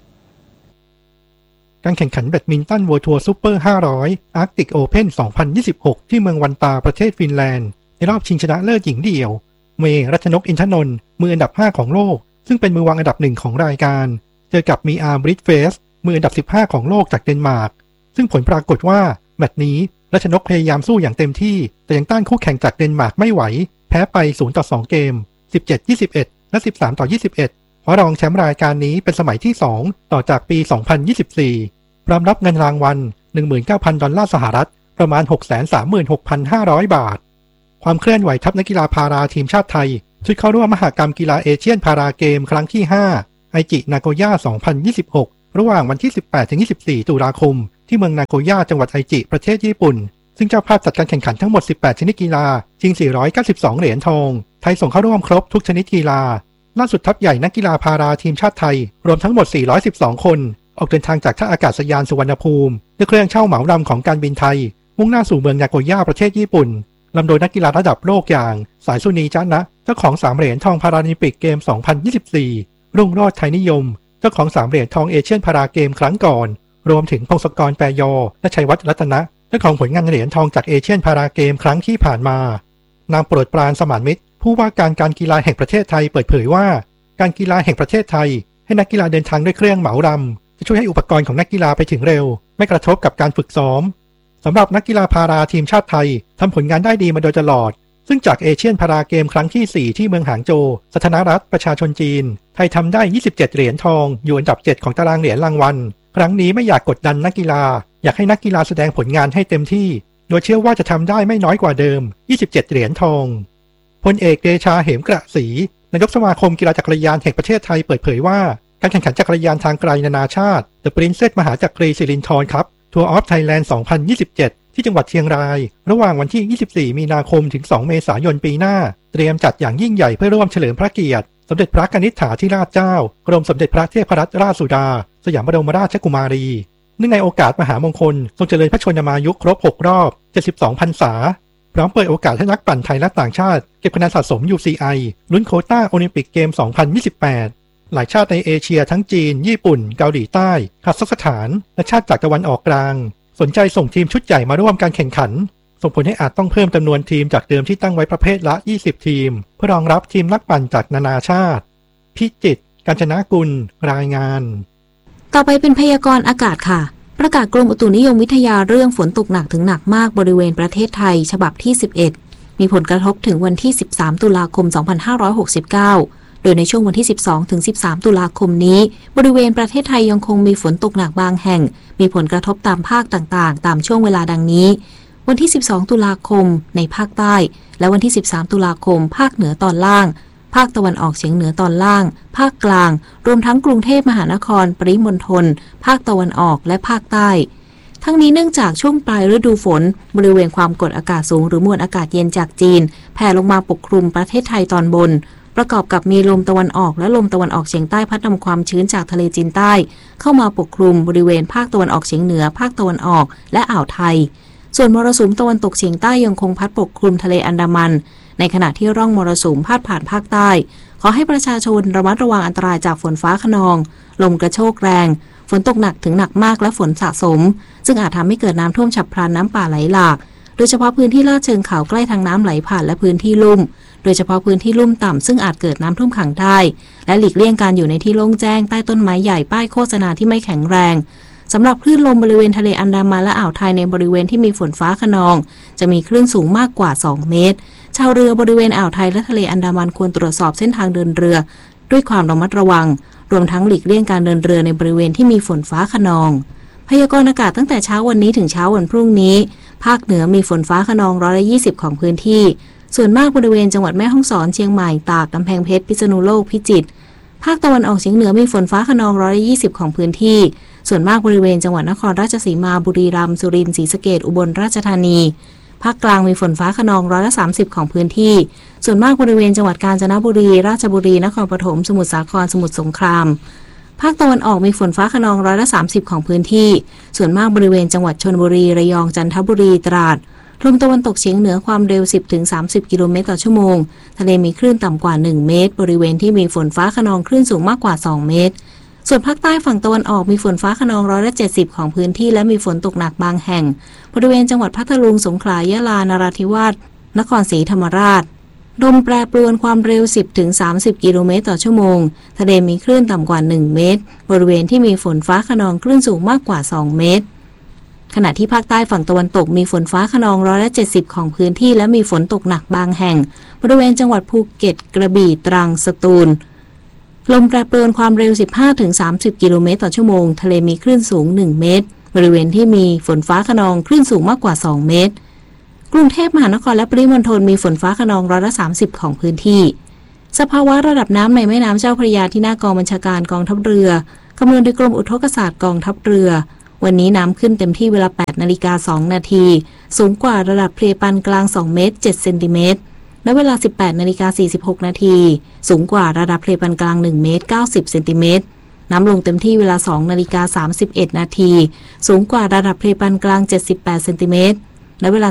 การแข่งขันแบดมินตันเวิลด์ทัวร์ซูเปอร์500 Arctic Open 2026 ที่เมืองวันตาประเทศฟินแลนด์ในรอบชิงชนะเลิศหญิงเดี่ยวเมย์รัชนกอินทนนท์มืออันดับ5ของโลกซึ่งเป็นมือวางอันดับ1ของรายการเจอกับมีอาร์บริดเฟสมืออันดับ15ของโลกจากเดนมาร์กซึ่งผลปรากฏว่าแมตช์นี้รัชนกพยายามสู้อย่างเต็มที่แต่ยังต้านคู่แข่งจากเดนมาร์กไม่ไหวแพ้ไป0-2 เกม 17-21 และ 13-21 คว้ารองแชมป์รายการนี้เป็นสมัยที่2ต่อจากปี 2024 พร้อมรับเงินรางวัล $19,000 ดอลลาร์สหรัฐประมาณ 636,500 บาทความเคลื่อนไหวทัพนักกีฬาพาราทีมชาติไทยชุดเข้าร่วมมหกรรมกีฬาเอเชียนพาราเกมครั้งที่5ไอจินาโกย่า 2026 ระหว่างวันที่ 18-24 ตุลาคมที่เมืองนาโกย่าจังหวัดไอจิประเทศญี่ปุ่นซึ่งเจ้าภาพจัดการแข่งขันทั้งหมด 18 ชนิดกีฬาชิง 492 เหรียญทองไทยส่งเข้าร่วมครบทุกชนิดกีฬาล่าสุดทัพใหญ่นักกีฬาพาราทีมชาติไทยรวมทั้งหมด 412 คนออกเดินทางจากท่าอากาศยานสุวรรณภูมิด้วยเครื่องเช่าเหมาลำของการบินไทยมุ่งหน้าสู่เมืองนาโกย่าประเทศญี่ปุ่นนำโดยนักกีฬาระดับโลกอย่างสายสุนีจ๊ะนะเจ้าของ3เหรียญทองพาราลิมปิกเกม 2024 รุ่งโรจน์ไทยนิยมเจ้าของ3เหรียญทองเอเชียนพาราเกมครั้งก่อนรวมถึงพงศกรแปรยอและชัยวัฒน์รัตนะเจ้าของผลงานเหรียญทองจากเอเชียนพาราเกมครั้งที่ผ่านมานางโปรดปรานสมานมิตรผู้ว่าการกีฬาแห่งประเทศไทยเปิดเผยว่าการกีฬาแห่งประเทศไทยให้นักกีฬาเดินทางด้วยเครื่องเหมาลำจะช่วยให้อุปกรณ์ของนักกีฬาไปถึงเร็วไม่กระทบกับการฝึกซ้อมสำหรับนักกีฬาพาราทีมชาติไทยทำผลงานได้ดีมาโดยตลอดซึ่งจากเอเชียนพาราเกมครั้งที่4ที่เมืองหางโจวสาธารณรัฐประชาชนจีนไทยทำได้27เหรียญทองอยู่อันดับ7ของตารางเหรียญรางวัลครั้งนี้ไม่อยากกดดันนักกีฬาอยากให้นักกีฬาแสดงผลงานให้เต็มที่โดยเชื่อว่าจะทำได้ไม่น้อยกว่าเดิม27เหรียญทองพลเอกเดชาเหมกระศรีนายกสมาคมกีฬาจักรยานแห่งประเทศไทยเปิดเผยว่าการแข่งขันจักรยานทางไกลนานาชาติ The Princess มหาจักรีสิรินธรครับทัวร์ออฟไทยแลนด์ 2027 ที่จังหวัดเชียงรายระหว่างวันที่ 24 มีนาคมถึง 2 เมษายนปีหน้าเตรียมจัดอย่างยิ่งใหญ่เพื่อร่วมเฉลิมพระเกียรติสมเด็จพระกนิษฐาธิราชเจ้ากรมสมเด็จพระเทพรัตนราชสุดาสยามบรมราชกุมารีเนื่องในโอกาสมหามงคลทรงเจริญพระชนมายุครบ6รอบ72พรรษาพร้อมเปิดโอกาสให้นักปั่นไทยและต่างชาติเก็บคะแนนสะสม UCI ลุ้นโควต้าโอลิมปิกเกม 2028 หลายชาติในเอเชียทั้งจีนญี่ปุ่นเกาหลีใต้คาซัคสถานและชาติจากตะวันออกกลางสนใจส่งทีมชุดใหญ่มาร่วมการแข่งขันส่งผลให้อาจต้องเพิ่มจำนวนทีมจากเดิมที่ตั้งไว้ประเภทละ20ทีมเพื่อรองรับทีมนักปั่นจากนานาชาติพิจิตรกาญจนกุลรายงานต่อไปเป็นพยากรณ์อากาศค่ะประกาศกรมอุตุนิยมวิทยาเรื่องฝนตกหนักถึงหนักมากบริเวณประเทศไทยฉบับที่11มีผลกระทบถึงวันที่13ตุลาคม2569โดยในช่วงวันที่12ถึง13ตุลาคมนี้บริเวณประเทศไทยยังคงมีฝนตกหนักบางแห่งมีผลกระทบตามภาคต่างๆตามช่วงเวลาดังนี้วันที่12ตุลาคมในภาคใต้และวันที่13ตุลาคมภาคเหนือตอนล่างภาคตะวันออกเฉียงเหนือตอนล่างภาคกลางรวมทั้งกรุงเทพมหานครปริมณฑลภาคตะวันออกและภาคใต้ทั้งนี้เนื่องจากช่วงปลายฤดูฝนบริเวณความกดอากาศสูงหรือมวลอากาศเย็นจากจีนแผ่ลงมาปกคลุมประเทศไทยตอนบนประกอบกับมีลมตะวันออกและลมตะวันออกเฉียงใต้พัดนำความชื้นจากทะเลจีนใต้เข้ามาปกคลุมบริเวณภาคตะวันออกเฉียงเหนือภาคตะวันออกและอ่าวไทยส่วนมรสุมตะวันตกเฉียงใต้ยังคงพัดปกคลุมทะเลอันดามันในขณะที่ร่องมรสุมพาดผ่านภาคใต้ขอให้ประชาชนระมัดระวังอันตรายจากฝนฟ้าคะนองลมกระโชกแรงฝนตกหนักถึงหนักมากและฝนสะสมซึ่งอาจทำให้เกิดน้ำท่วมฉับพลันน้ำป่าไหลหลากโดยเฉพาะพื้นที่ลาดเชิงเขาใกล้ทางน้ำไหลผ่านและพื้นที่ลุ่มโดยเฉพาะพื้นที่ลุ่มต่ำซึ่งอาจเกิดน้ำท่วมขังได้และหลีกเลี่ยงการอยู่ในที่โล่งแจ้งใต้ต้นไม้ใหญ่ป้ายโฆษณาที่ไม่แข็งแรงสำหรับคลื่นลมบริเวณทะเลอันดามันและอ่าวไทยในบริเวณที่มีฝนฟ้าคะนองจะมีคลื่นสูงมากกว่า2เมตรชาวเรือบริเวณอ่าวไทยและทะเลอันดามันควรตรวจสอบเส้นทางเดินเรือด้วยความระมัดระวังรวมทั้งหลีกเลี่ยงการเดินเรือในบริเวณที่มีฝนฟ้าคะนองพยากรณ์อากาศตั้งแต่เช้าวันนี้ถึงเช้าวันพรุ่งนี้ภาคเหนือมีฝนฟ้าคะนอง120ของพื้นที่ส่วนมากบริเวณจังหวัดแม่ฮ่องสอนเชียงใหม่ตากกำแพงเพชรพิษณุโลกพิจิตรภาคตะวันออกเฉียงเหนือมีฝนฟ้าคะนอง120ของพื้นที่ส่วนมากบริเวณจังหวัดนครราชสีมาบุรีรัมย์สุรินทร์ศรีสะเกษอุบลราชธานีภาคกลางมีฝนฟ้าคะนอง130ของพื้นที่ส่วนมากบริเวณจังหวัดกาญจนบุรีราชบุรีนครปฐมสมุทรสาครสมุทรสงครามภาคตะวันออกมีฝนฟ้าคะนอง130ของพื้นที่ส่วนมากบริเวณจังหวัดชลบุรีระยองจันทบุรีตราดลมตะวันตกเฉียงเหนือความเร็ว 10-30 กิโลเมตรต่อชั่วโมงทะเลมีคลื่นต่ำกว่า1เมตรบริเวณที่มีฝนฟ้าคะนองคลื่นสูงมากกว่า2เมตรส่วนภาคใต้ฝั่งตะวันออกมีฝนฟ้าคะนอง170ของพื้นที่และมีฝนตกหนักบางแห่งบริเวณจังหวัดพัทลุงสงขลายะลานราธิวาสนครศรีธรรมราชลมแปรปรวนความเร็ว 10-30 กิโลเมตรต่อชั่วโมงทะเลมีคลื่นต่ำกว่า1เมตรบริเวณที่มีฝนฟ้าคะนองคลื่นสูงมากกว่า2เมตรขณะที่ภาคใต้ฝั่งตะวันตกมีฝนฟ้าคะนอง170ของพื้นที่และมีฝนตกหนักบางแห่งบริเวณจังหวัดภูเก็ตกระบี่ตรังสตูลลมแปรปรวนความเร็ว 15-30 กิโลเมตรต่อชั่วโมงทะเลมีคลื่นสูง 1 เมตรบริเวณที่มีฝนฟ้าคะนองคลื่นสูงมากกว่า 2 เมตรกรุงเทพมหานครและปริมณฑลมีฝนฟ้าคะนอง30%ของพื้นที่สภาวะระดับน้ำในแม่น้ำเจ้าพระยาที่หน้ากองบัญชาการกองทัพเรือคำนวณโดยกรมอุทกศาสตร์กองทัพเรือวันนี้น้ำขึ้นเต็มที่เวลา 8:02 นาทีสูงกว่าระดับเพปานกลาง 2 เมตร 7 เซนติเมตรและเวลา 18:46 นาทีสูงกว่าระดับเพปานกลาง 1 เมตร 90 เซนติเมตรน้ำลงเต็มที่เวลา 2:31 นาทีสูงกว่าระดับเพปานกลาง 78 เซนติเมตรและเวลา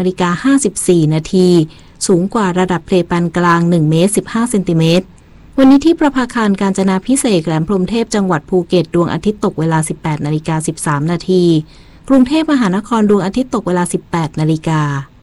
13:54 นาทีสูงกว่าระดับเพปานกลาง 1 เมตร 15 เซนติเมตรวันนี้ที่ประภาคารกาญจนาภิเษกแหลมพรหมเทพจังหวัดภูเก็ตดวงอาทิตย์ตกเวลา 18:13 นาทีกรุงเทพมหานครดวงอาทิตย์ตกเวลา 18 นาฬิกา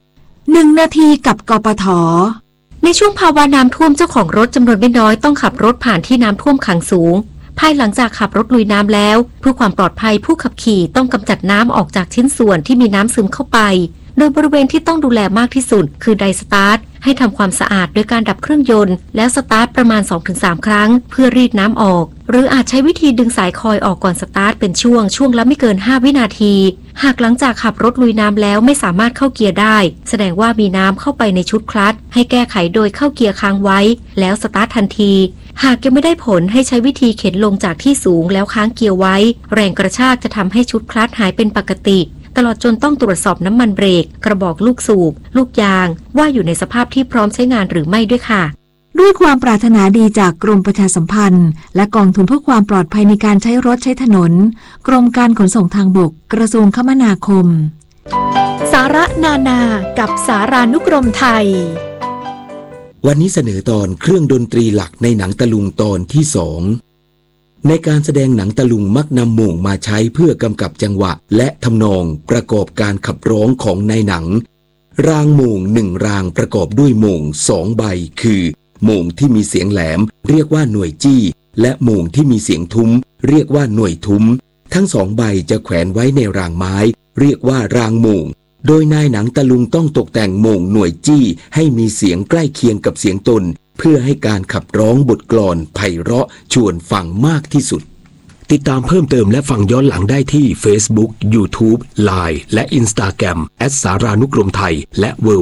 1 นาทีกับกปท.ในช่วงภาวะน้ำท่วมเจ้าของรถจำนวนไม่น้อยต้องขับรถผ่านที่น้ำท่วมขังสูงภายหลังจากขับรถลุยน้ำแล้วเพื่อความปลอดภัยผู้ขับขี่ต้องกำจัดน้ำออกจากชิ้นส่วนที่มีน้ำซึมเข้าไปโดยบริเวณที่ต้องดูแลมากที่สุดคือไดสตาร์ทให้ทำความสะอาดโดยการดับเครื่องยนต์แล้วสตาร์ทประมาณ 2-3 ครั้งเพื่อรีดน้ำออกหรืออาจใช้วิธีดึงสายคอยออกก่อนสตาร์ทเป็นช่วงละไม่เกิน 5 วินาทีหากหลังจากขับรถลุยน้ำแล้วไม่สามารถเข้าเกียร์ได้แสดงว่ามีน้ำเข้าไปในชุดคลัตช์ให้แก้ไขโดยเข้าเกียร์ค้างไว้แล้วสตาร์ททันทีหากยังไม่ได้ผลให้ใช้วิธีเข็นลงจากที่สูงแล้วค้างเกียร์ไว้แรงกระชากจะทำให้ชุดคลัตช์หายเป็นปกติตลอดจนต้องตรวจสอบน้ำมันเบรกกระบอกลูกสูบลูกยางว่าอยู่ในสภาพที่พร้อมใช้งานหรือไม่ด้วยค่ะด้วยความปรารถนาดีจากกรมประชาสัมพันธ์และกองทุนเพื่อความปลอดภัยในการใช้รถใช้ถนนกรมการขนส่งทางบกกระทรวงคมนาคมสาระนานากับสารานุกรมไทยวันนี้เสนอตอนเครื่องดนตรีหลักในหนังตะลุงตอนที่ 2ในการแสดงหนังตะลุงมักนำโม่งมาใช้เพื่อกำกับจังหวะและทำนองประกอบการขับร้องของในหนังรางโม่ง1รางประกอบด้วยโม่ง2ใบคือโม่งที่มีเสียงแหลมเรียกว่าหน่วยจี้และโม่งที่มีเสียงทุ้มเรียกว่าหน่วยทุ้มทั้ง2ใบจะแขวนไว้ในรางไม้เรียกว่ารางโม่งโดยนายหนังตะลุงต้องตกแต่งโม่งหน่วยจี้ให้มีเสียงใกล้เคียงกับเสียงตนเพื่อให้การขับร้องบทกลอนไพเราะชวนฟังมากที่สุดติดตามเพิ่มเติมและฟังย้อนหลังได้ที่ Facebook, YouTube, Line และ Instagram @ สารานุกรมไทยและ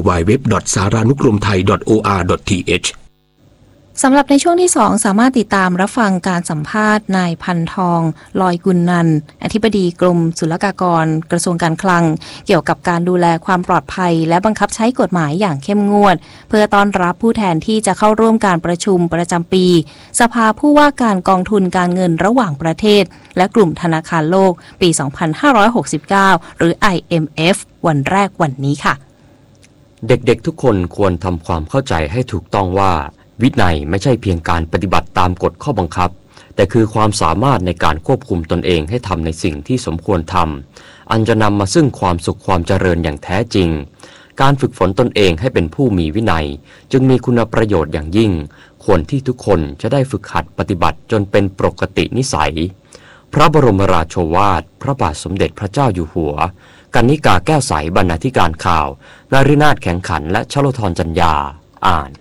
www.saranukromthai.or.th สำหรับในช่วงที่ 2สามารถติดตามรับฟังการสัมภาษณ์นายพันทองลอยกุลนันท์อธิบดีกรมศุลกากรกระทรวงการคลังเกี่ยวกับการดูแลความปลอดภัยและบังคับใช้กฎหมายอย่างเข้มงวดเพื่อต้อนรับผู้แทนที่จะเข้าร่วมการประชุมประจำปีสภาผู้ว่าการกองทุนการเงินระหว่างประเทศและกลุ่มธนาคารโลกปี 2569 หรือ IMF วันแรกวันนี้ค่ะเด็กๆทุกคนควรทำความเข้าใจให้ถูกต้องว่าวินัยไม่ใช่เพียงการปฏิบัติตามกฎข้อบังคับแต่คือความสามารถในการควบคุมตนเองให้ทำในสิ่งที่สมควรทำอันจะนำมาซึ่งความสุขความเจริญอย่างแท้จริงการฝึกฝนตนเองให้เป็นผู้มีวินัยจึงมีคุณประโยชน์อย่างยิ่งควรที่ทุกคนจะได้ฝึกหัดปฏิบัติจนเป็นปกตินิสัยพระบรมราโชวาทพระบาทสมเด็จพระเจ้าอยู่หัวกนิกาแก้วใสบรรณาธิการข่าวนฤนาถแข็งขันและชโลธรจัญญาอ่าน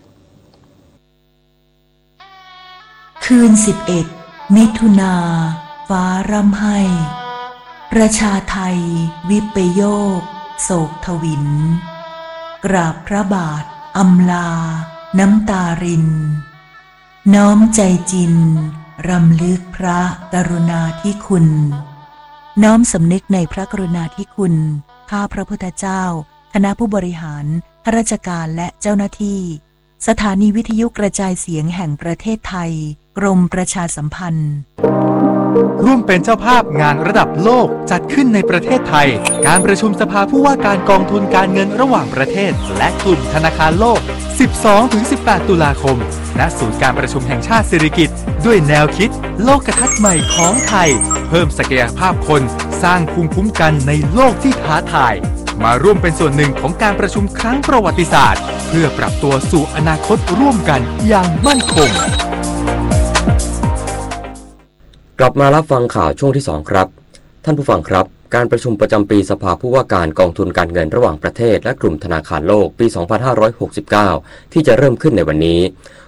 คืน11 มิถุนาฟ้าร่ำไห้ประชาไทยวิปโยคโศกทวินกราบพระบาทอำลาน้ำตารินน้อมใจจินรำลึกพระกรุณาธิคุณน้อมสำนึกในพระกรุณาธิคุณข้าพระพุทธเจ้าคณะผู้บริหารข้าราชการและเจ้าหน้าที่สถานีวิทยุกระจายเสียงแห่งประเทศไทยกรมประชาสัมพันธ์ร่วมเป็นเจ้าภาพงานระดับโลกจัดขึ้นในประเทศไทยการประชุมสภาผู้ว่าการกองทุนการเงินระหว่างประเทศและกลุ่มธนาคารโลก 12-18 ตุลาคมณศูนย์การประชุมแห่งชาติสิริกิติ์ด้วยแนวคิดโลกทัศน์ใหม่ของไทยเพิ่มศักยภาพคนสร้างภูมิคุ้มกันในโลกที่ท้าทายมาร่วมเป็นส่วนหนึ่งของการประชุมครั้งประวัติศาสตร์เพื่อปรับตัวสู่อนาคตร่วมกันอย่างมั่นคงกลับมารับฟังข่าวช่วงที่2ครับท่านผู้ฟังครับการประชุมประจำปีสภาผู้ว่าการกองทุนการเงินระหว่างประเทศและกลุ่มธนาคารโลกปี 2569 ที่จะเริ่มขึ้นในวันนี้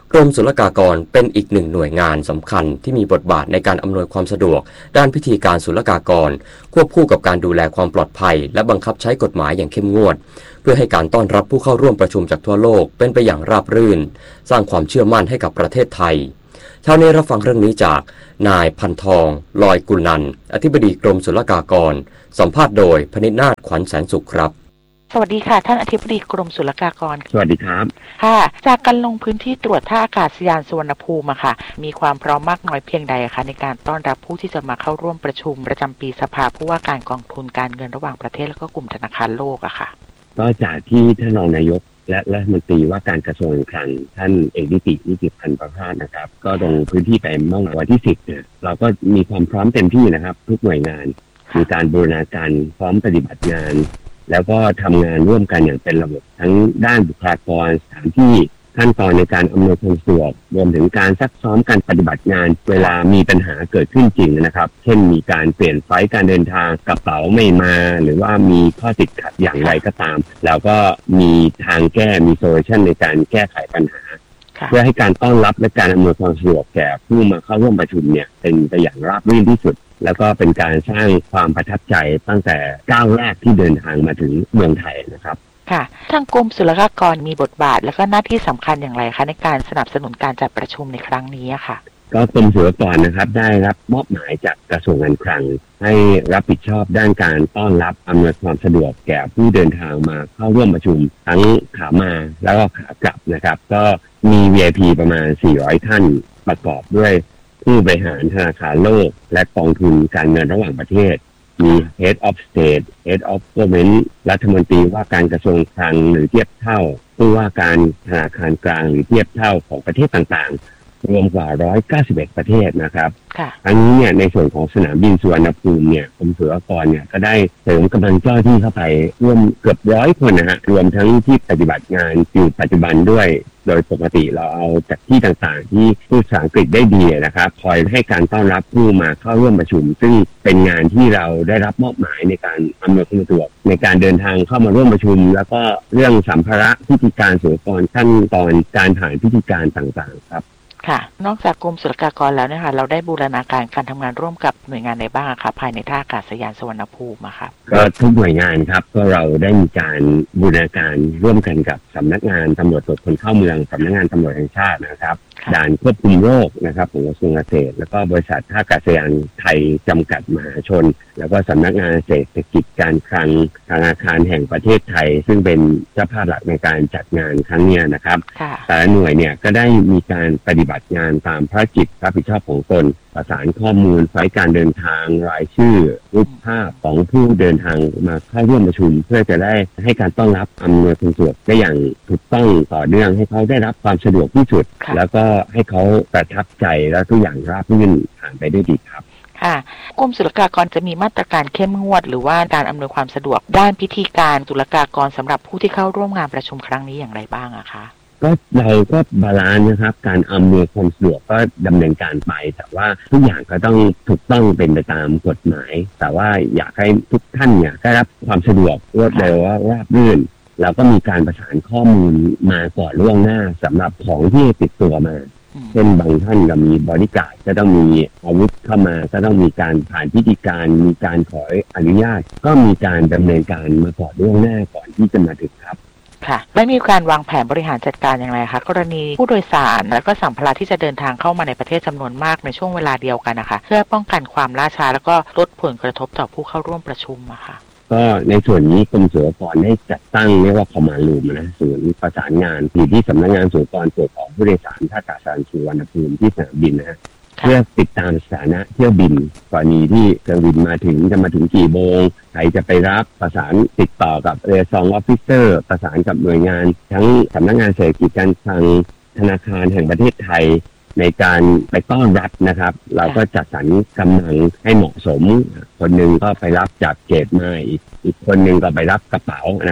กรมศุลกากรเป็นอีกหนึ่งหน่วยงานสำคัญที่มีบทบาทในการอำนวยความสะดวกด้านพิธีการศุลกากรควบคู่กับการดูแลความปลอดภัยและบังคับใช้กฎหมายอย่างเข้มงวดเพื่อให้การต้อนรับผู้เข้าร่วมประชุมจากทั่วโลกเป็นไปอย่างราบรื่นสร้างความเชื่อมั่นให้กับประเทศไทยเช้านี้รับฟังเรื่องนี้จากนายพันทองลอยกุลนันท์อธิบดีกรมศุลกากรสัมภาษณ์โดยพนิษฐ์นาถขวัญแสนสุขครับสวัสดีค่ะท่านอธิบดีกรมศุลกากรสวัสดีครับค่ะจากการลงพื้นที่ตรวจท่าอากาศยานสุวรรณภูมิค่ะมีความพร้อมมากน้อยเพียงใดคะในการต้อนรับผู้ที่จะมาเข้าร่วมประชุมประจำปีสภาผู้ว่าการกองทุนการเงินระหว่างประเทศและก็กลุ่มธนาคารโลกอะค่ะก็จากที่ท่านรองนายกและรัฐมนตรีว่าการกระทรวงการคลังท่านเอกนิติพันธ์ประภาสนะครับก็ลงพื้นที่ไปเมื่อวันที่10เนี่ยเราก็มีความพร้อมเต็มที่นะครับทุกหน่วยงานมีการบูรณาการพร้อมปฏิบัติงานแล้วก็ทำงานร่วมกันอย่างเป็นระบบทั้งด้านบุคลากรสถานที่ขั้นตอนในการอำนวยความสะดวกรวมถึงการซักซ้อมการปฏิบัติงานเวลามีปัญหาเกิดขึ้นจริงนะครับเช่นมีการเปลี่ยนไฟล์การเดินทางกระเป๋าไม่มาหรือว่ามีข้อติดขัดอย่างไรก็ตามแล้วก็มีทางแก้มีโซลูชันในการแก้ไขปัญหาเพื่อให้การต้อนรับและการอำนวยความสะดวกแก่ผู้มาเข้าร่วมประชุมเนี่ยเป็นไปอย่างราบรื่นที่สุดแล้วก็เป็นการสร้างความประทับใจตั้งแต่ก้าวแรกที่เดินทางมาถึงเมืองไทยนะครับค่ะทางกรมศุลกากรมีบทบาทและก็หน้าที่สำคัญอย่างไรคะในการสนับสนุนการจัดประชุมในครั้งนี้ค่ะก็กรมศุลกากรนะครับได้รับมอบหมายจากกระทรวงการคลังให้รับผิดชอบด้านการต้อนรับอำนวยความสะดวกแก่ผู้เดินทางมาเข้าร่วมประชุมทั้งขามาแล้วก็ขากลับนะครับก็มี VIP ประมาณ400ท่านประกอบด้วยผู้บริหารธนาคารโลกและกองทุนการเงินระหว่างประเทศมี Head of State Head of Government รัฐมนตรีว่าการกระทรวงคลังหรือเทียบเท่าผู้ว่าการธนาคารกลางหรือเทียบเท่าของประเทศต่างๆรวมกว่า191ประเทศนะครับทั้งนี้เนี่ยในส่วนของสนามบินสุวรรณภูมิเนี่ยกรมศุลกากรเนี่ยก็ได้เสริมกำลังเจ้าที่เข้าไปร่วมเกือบ100คนนะฮะรวมทั้งที่ปฏิบัติงานอยู่ปัจจุบันด้วยโดยปกติเราเอาจากที่ต่างๆที่พูดภาษาอังกฤษได้ดีนะครับคอยให้การต้อนรับผู้มาเข้าร่วมประชุมซึ่งเป็นงานที่เราได้รับมอบหมายในการอำนวยความสะดวกในการเดินทางเข้ามาร่วมประชุมแล้วก็เรื่องสัมภาระพิธีการศุลกากรขั้นตอนการผ่านพิธีการต่างๆครับค่ะนอกจากกรมศุลกากรแล้วเนี่ยค่ะเราได้บูรณาการการทำงานร่วมกับหน่วยงานไหนบ้างคะภายในท่าอากาศยานสุวรรณภูมิครับก็ทุกหน่วยงานครับก็เราได้มีการบูรณาการร่วมกันกับสำนักงานตำรวจตรวจคนเข้าเมืองสำนักงานตำรวจแห่งชาตินะครับด่านควบคุมโรคนะครับของกระทรวงเกษตรแล้วก็บริษัทท่าอากาศยานไทยจำกัดมหาชนแล้วก็สำนักงานเศรษฐกิจการคลังธนาคารแห่งประเทศไทยซึ่งเป็นเจ้าภาพหลักในการจัดงานครั้งนี้นะครับแต่ละหน่วยเนี่ยก็ได้มีการปฏิบัติงานตามภารกิจรับผิดชอบของตนประสานข้อมูลไฟล์การเดินทางรายชื่อรูปภาพของผู้เดินทางมาเข้าร่วมประชุมเพื่อจะได้ให้การต้อนรับอำนวยความสะดวกได้อย่างถูกต้องต่อเนื่องให้เขาได้รับความสะดวกที่สุดแล้วก็ให้เขาประทับใจและทุกอย่างราบรื่นผ่านไปได้ดีครับค่ะกรมศุลกากรจะมีมาตรการเข้มงวดหรือว่าการอำนวยความสะดวกด้านพิธีการศุลกากรสำหรับผู้ที่เข้าร่วมงานประชุมครั้งนี้อย่างไรบ้างอะคะก็เราก็บาลานซ์นะครับการอำนวยความสะดวกก็ดำเนินการไปแต่ว่าทุกอย่างก็ต้องถูกต้องเป็นไปตามกฎหมายแต่ว่าอยากให้ทุกท่านเนี่ยได้รับความสะดวกรวดเร็วราบรื่นเราก็มีการประสานข้อมูลมาก่อนล่วงหน้าสำหรับของที่ติดตัวมาเช่นบางท่านก็มีบริการก็ต้องมีอาวุธเข้ามาก็ต้องมีการผ่านพิธีการมีการขออนุญาตก็มีการดำเนินการมาก่อนล่วงหน้าก่อนที่จะมาถึงครับค่ะไม่มีการวางแผนบริหารจัดการอย่างไรคะกรณีผู้โดยสารและก็สัมภาระที่จะเดินทางเข้ามาในประเทศจำนวนมากในช่วงเวลาเดียวกันนะคะเพื่อป้องกันความล่าช้าแล้วก็ลดผลกระทบต่อผู้เข้าร่วมประชุมอะค่ะก็ในส่วนนี้กรมศุลกากรได้จัดตั้งเรียกว่าคอมมานด์รูมนะศูนย์ประสานงานอยู่ที่สำนักงานศุลกากรตรวจสอบผู้โดยสารท่าอากาศยานสุวรรณภูมิที่สนามบินนะเพื่อติดตามสถานะเที่ยวบินกรณีที่เครื่องบินมาถึงจะมาถึงกี่โมงใครจะไปรับประสานติดต่อกับเรือซองออฟฟิเซอร์ประสานกับหน่วยงานทั้งสำนักงานเศรษฐกิจการคลังธนาคารแห่งประเทศไทยในการไปต้อนรับนะครับเราก็จัดสรรกำลังให้เหมาะสมคนหนึ่งก็ไปรับจากเกตมาอีกคนหนึ่งก็ไปรับกระเป๋านะครับ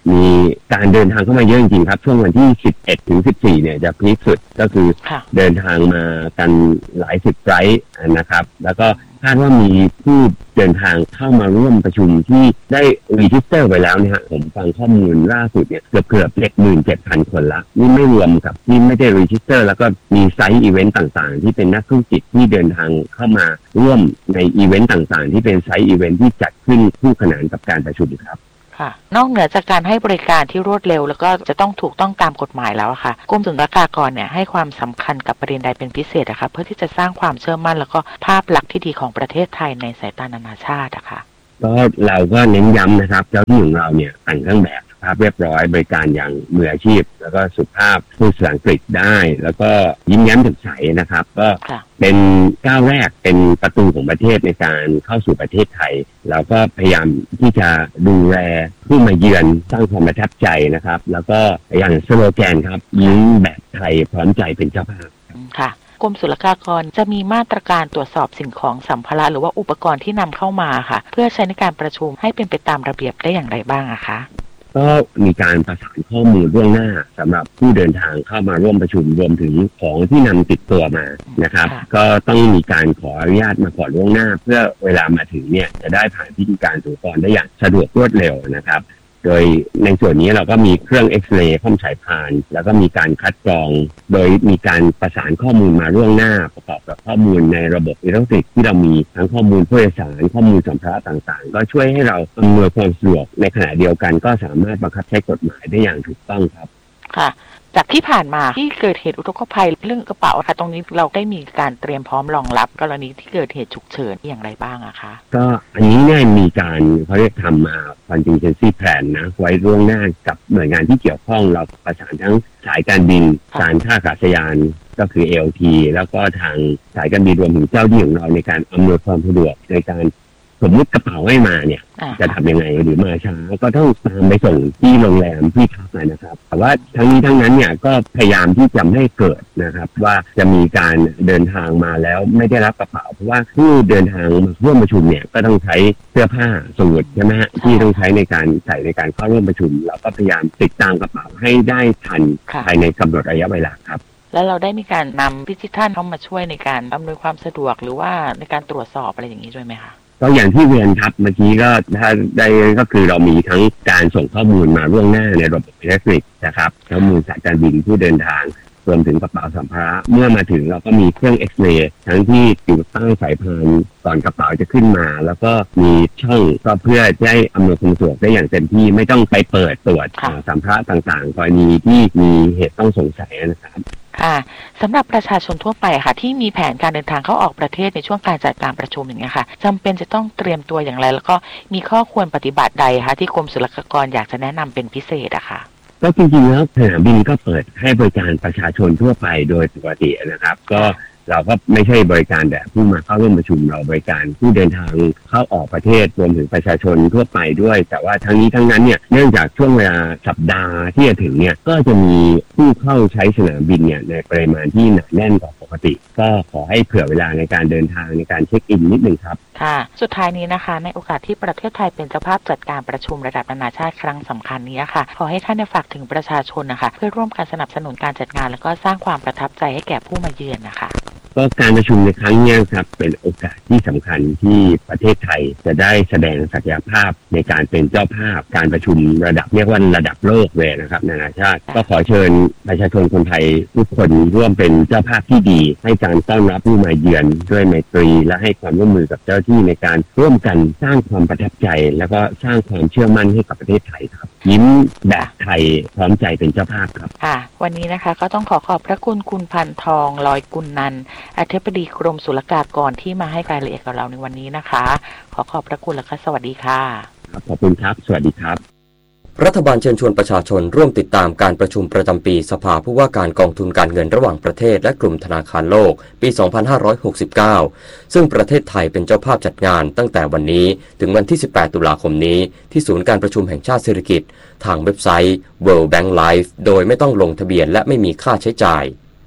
มีการเดินทางเข้ามาเยอะจริงๆครับช่วงวันที่11ถึง14เนี่ยจะพีคสุดก็คือเดินทางมากันหลายสิบไฟล์นะครับแล้วก็คาดว่ามีผู้เดินทางเข้ามาร่วมประชุมที่ได้รีจิสเตอร์ไปแล้วเนี่ยผมฟังข้อมูลล่าสุดเนี่ยเกือบ 17,000 คนละนี่ไม่รวมกับที่ไม่ได้รีจิสเตอร์แล้วก็มีไซต์อีเวนต์ต่างๆที่เป็นนักธุรกิจที่เดินทางเข้ามาร่วมในอีเวนต์ต่างๆที่เป็นไซต์อีเวนต์ที่จัดขึ้นคู่ขนานกับการประชุมครับค่ะนอกเหนือจากการให้บริการที่รวดเร็วแล้วก็จะต้องถูกต้องตามกฎหมายแล้วค่ะกรมศุลกากรเนี่ยให้ความสำคัญกับประเด็นใดเป็นพิเศษนะคะเพื่อที่จะสร้างความเชื่อมั่นแล้วก็ภาพลักษณ์ที่ดีของประเทศไทยในสายตานานาชาติอะค่ะก็เราก็เน้นย้ำนะครับเจ้าที่ของเราเนี่ยแต่งเครื่องแบบภาพเรียบร้อยบริการอย่างมืออาชีพแล้วก็สุภาพพูดภาษาอังกฤษได้แล้วก็ยิ้มแย้มแจ่มใสนะครับก็เป็นก้าวแรกเป็นประตูของประเทศในการเข้าสู่ประเทศไทยเราก็พยายามที่จะดูแลผู้มาเยือนสร้างความประทับใจนะครับแล้วก็อย่างสโลแกนครับยิ้มแบบไทยพร้อมใจเป็นเจ้าภาพค่ะกรมศุลกากรจะมีมาตรการตรวจสอบสิ่งของสัมภาระหรือว่าอุปกรณ์ที่นำเข้ามาค่ะเพื่อใช้ในการประชุมให้เป็นไปตามระเบียบได้อย่างไรบ้างอะคะก็มีการประสานข้อมูลล่วงหน้าสำหรับผู้เดินทางเข้ามาร่วมประชุมรวมถึงของที่นำติดตัวมานะครับก็ต้องมีการขออนุญาตมาก่อนล่วงหน้าเพื่อเวลามาถึงเนี่ยจะได้ผ่านพิธีการอุปกรณ์ได้อย่างสะดวกรวดเร็วนะครับโดยในส่วนนี้เราก็มีเครื่องเอ็กซเรย์ข้อมฉายพานแล้วก็มีการคัดกรองโดยมีการประสานข้อมูลมาล่วงหน้าประกอบกับข้อมูลในระบบอิเล็กทรอนิกส์ที่เรามีทั้งข้อมูลผู้โดยสารข้อมูลสัมภาระต่างๆก็ช่วยให้เราอำนวยความสะดวกในขณะเดียวกันก็สามารถบังคับใช้กฎหมายได้อย่างถูกต้องครับค่ะจากที่ผ่านมาที่เกิดเหตุอุทกภัยเรื่องกระเป๋าค่ะตรงนี้เราได้มีการเตรียมพร้อมรองรับกรณีที่เกิดเหตุฉุกเฉินอย่างไรบ้างอะคะก็อันนี้เนี่ยมีการเขาเรียกทำมา contingency plan นะไว้ล่วงหน้ากับหน่วยงานที่เกี่ยวข้องเราประสานทั้งสายการบินการท่าอากาศยานก็คือ AOT แล้วก็ทางสายการบินรวมถึงเจ้าหน้าที่ของเราในการอำนวยความสะดวกในการสมมติกระเป๋าไม่มาเนี่ยจะทำยังไงหรือมาช้าก็ต้องตามไปส่งที่โรงแรมที่พักนะครับแต่ว่าทั้งนี้ทั้งนั้นเนี่ยก็พยายามที่จะไม่ให้เกิดนะครับว่าจะมีการเดินทางมาแล้วไม่ได้รับกระเป๋าเพราะว่าผู้เดินทางมาร่วมประชุมเนี่ยก็ต้องใช้เสื้อผ้าสูทใช่ไหมฮะที่ต้องใช้ในการใส่ในการเข้าร่วมประชุมเราก็พยายามติดตามกระเป๋าให้ได้ทันภายในกำหนดระยะเวลาครับแล้วเราได้มีการนำดิจิทัลเข้ามาช่วยในการอำนวยความสะดวกหรือว่าในการตรวจสอบอะไรอย่างนี้ด้วยไหมคะก็อย่างที่เรียนครับเมื่อกี้ก็ถ้าได้ก็คือเรามีทั้งการส่งข้อมูลมาล่วงหน้าในระบบอิเล็กทรอนิกส์นะครับข้อมูลสายการบินผู้เดินทางรวมถึงกระเป๋าสัมภาระเมื่อมาถึงเราก็มีเครื่องเอ็กซเรย์ทั้งที่อยู่ใต้สายพานก่อนกระเป๋าจะขึ้นมาแล้วก็มีช่องก็เพื่อให้อำนวยความสะดวกได้อย่างเต็มที่ไม่ต้องไปเปิดตรวจสัมภาระต่างๆกรณีที่มีเหตุต้องสงสัยนะครับค่ะสำหรับประชาชนทั่วไปค่ะที่มีแผนการเดินทางเข้าออกประเทศในช่วงการจัดการประชุมอย่างนี้ค่ะจำเป็นจะต้องเตรียมตัวอย่างไรแล้วก็มีข้อควรปฏิบัติใดคะที่กรมศุลกากรอยากจะแนะนำเป็นพิเศษอะค่ะก็จริงๆแล้วสนามบินก็เปิดให้บริการประชาชนทั่วไปโดยปกตินะครับก็เราก็ไม่ใช่บริการแบบผู้มาเข้าร่วมประชุมเราบริการผู้เดินทางเข้าออกประเทศรวมถึงประชาชนทั่วไปด้วยแต่ว่าทั้งนี้ทั้งนั้นเนี่ยเนื่องจากช่วงเวลาสัปดาห์ที่จะถึงเนี่ยก็จะมีผู้เข้าใช้สนามบินเนี่ยในปริมาณที่หนาแน่นกว่าปกติก็ขอให้เผื่อเวลาในการเดินทางในการเช็คอินนิดนึงครับค่ะสุดท้ายนี้นะคะในโอกาสที่ประเทศไทยเป็นเจ้าภาพจัดการประชุมระดับนานาชาติครั้งสำคัญนี้ค่ะขอให้ท่านฝากถึงประชาชนนะคะเพื่อร่วมกันสนับสนุนการจัดงานแล้วก็สร้างความประทับใจให้แก่ผู้มาเยือนนะคะก็การประชุมในครั้งนี้ครับเป็นโอกาสที่สำคัญที่ประเทศไทยจะได้แสดงศักยภาพในการเป็นเจ้าภาพการประชุมระดับเรียกว่าระดับโลกเลยนะครับนานาชาติก็ขอเชิญประชาชนคนไทยทุกคนร่วมเป็นเจ้าภาพที่ดีให้การต้อนรับผู้มาเยือนด้วยไมตรีและให้ความร่วมมือกับเจ้าที่ในการร่วมกันสร้างความประทับใจแล้วก็สร้างความเชื่อมั่นให้กับประเทศไทยครับยิ้มแบบไทยพร้อมใจเป็นเจ้าภาพครับค่ะวันนี้นะคะก็ต้องขอบพระคุณคุณพันทองลอยกุลนันท์อธิบดีกรมศุลกากรที่มาให้รายละเอียดกับเราในวันนี้นะคะขอบพระคุณและก็สวัสดีค่ะขอบคุณครับสวัสดีครับรัฐบาลเชิญชวนประชาชนร่วมติดตามการประชุมประจำปีสภาผู้ว่าการกองทุนการเงินระหว่างประเทศและกลุ่มธนาคารโลกปี 2569 ซึ่งประเทศไทยเป็นเจ้าภาพจัดงานตั้งแต่วันนี้ถึงวันที่ 18 ตุลาคมนี้ที่ศูนย์การประชุมแห่งชาติเศรษฐกิจทางเว็บไซต์ World Bank Live โดยไม่ต้องลงทะเบียนและไม่มีค่าใช้จ่าย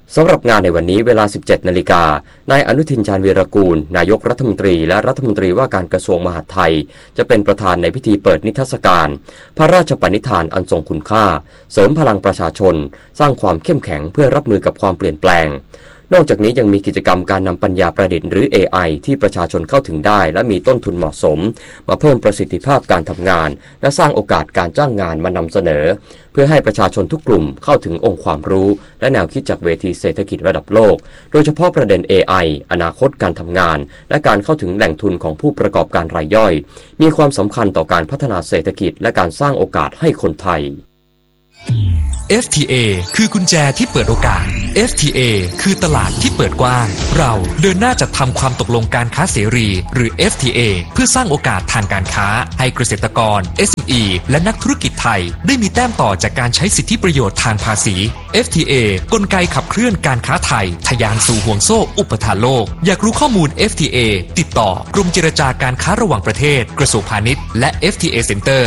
สำหรับงานในวันนี้เวลา 17 นาฬิกานายอนุทิน ชาญวีรกูลนายกรัฐมนตรีและรัฐมนตรีว่าการกระทรวงมหาดไทยจะเป็นประธานในพิธีเปิดนิทรรศการพระราชปณิธานอันทรงคุณค่าเสริมพลังประชาชนสร้างความเข้มแข็งเพื่อรับมือกับความเปลี่ยนแปลงนอกจากนี้ยังมีกิจกรรมการนำปัญญาประดิษฐ์หรือ AI ที่ประชาชนเข้าถึงได้และมีต้นทุนเหมาะสมมาเพิ่มประสิทธิภาพการทำงานและสร้างโอกาสการจ้างงานมานำเสนอเพื่อให้ประชาชนทุกกลุ่มเข้าถึงองค์ความรู้และแนวคิดจากเวทีเศรษฐกิจระดับโลกโดยเฉพาะประเด็น AI อนาคตการทำงานและการเข้าถึงแหล่งทุนของผู้ประกอบการรายย่อยมีความสำคัญต่อการพัฒนาเศรษฐกิจและการสร้างโอกาสให้คนไทย FTA คือกุญแจที่เปิดโอกาส FTA คือตลาดที่เปิดกว้างเราเดินหน้าจัดทำความตกลงการค้าเสรีหรือ FTA เพื่อสร้างโอกาสทางการค้าให้เกษตรกร SME และนักธุรกิจไทยได้มีแต้มต่อจากการใช้สิทธิประโยชน์ทางภาษี FTA กลไกขับเคลื่อนการค้าไทยทะยานสู่ห่วงโซ่อุปทานโลกอยากรู้ข้อมูล FTA ติดต่อกรมเจรจาการค้าระหว่างประเทศกระทรวงพาณิชย์และ FTA Center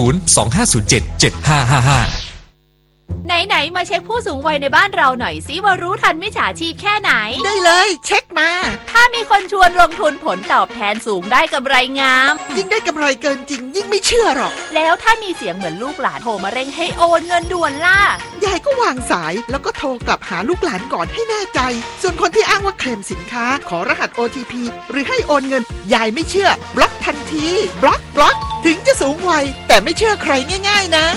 025077555 ไหนมาเช็คผู้สูงวัยในบ้านเราหน่อยสิว่ารู้ทันมิจฉาชีพแค่ไหนได้เลยเช็คมาถ้ามีคนชวนลงทุนผลตอบแทนสูงได้กำไรงามยิ่งได้กำไรเกินจริงยิ่งไม่เชื่อหรอกแล้วถ้ามีเสียงเหมือนลูกหลานโทรมาเร่งให้โอนเงินด่วนล่ะยายก็วางสายแล้วก็โทรกลับหาลูกหลานก่อนให้แน่ใจส่วนคนที่อ้างว่าเคลมสินค้าขอรหัส OTP หรือให้โอนเงินยายไม่เชื่อบล็อกทันทีบล็อกถึงจะสูงวัยแต่ไม่เชื่อใครง่ายๆนะ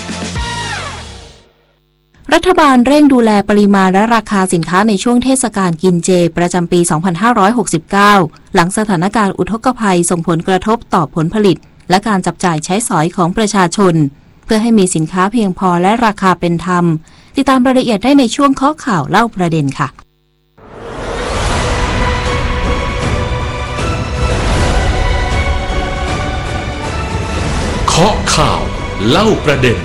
รัฐบาลเร่งดูแลปริมาณและราคาสินค้าในช่วงเทศกาลกินเจประจำปี 2569 หลังสถานการณ์อุทกภัยส่งผลกระทบต่อผลผลิตและการจับจ่ายใช้สอยของประชาชนเพื่อให้มีสินค้าเพียงพอและราคาเป็นธรรมติดตามรายละเอียดได้ในช่วงเคาะข่าวเล่าประเด็นค่ะเคาะข่าวเล่าประเด็น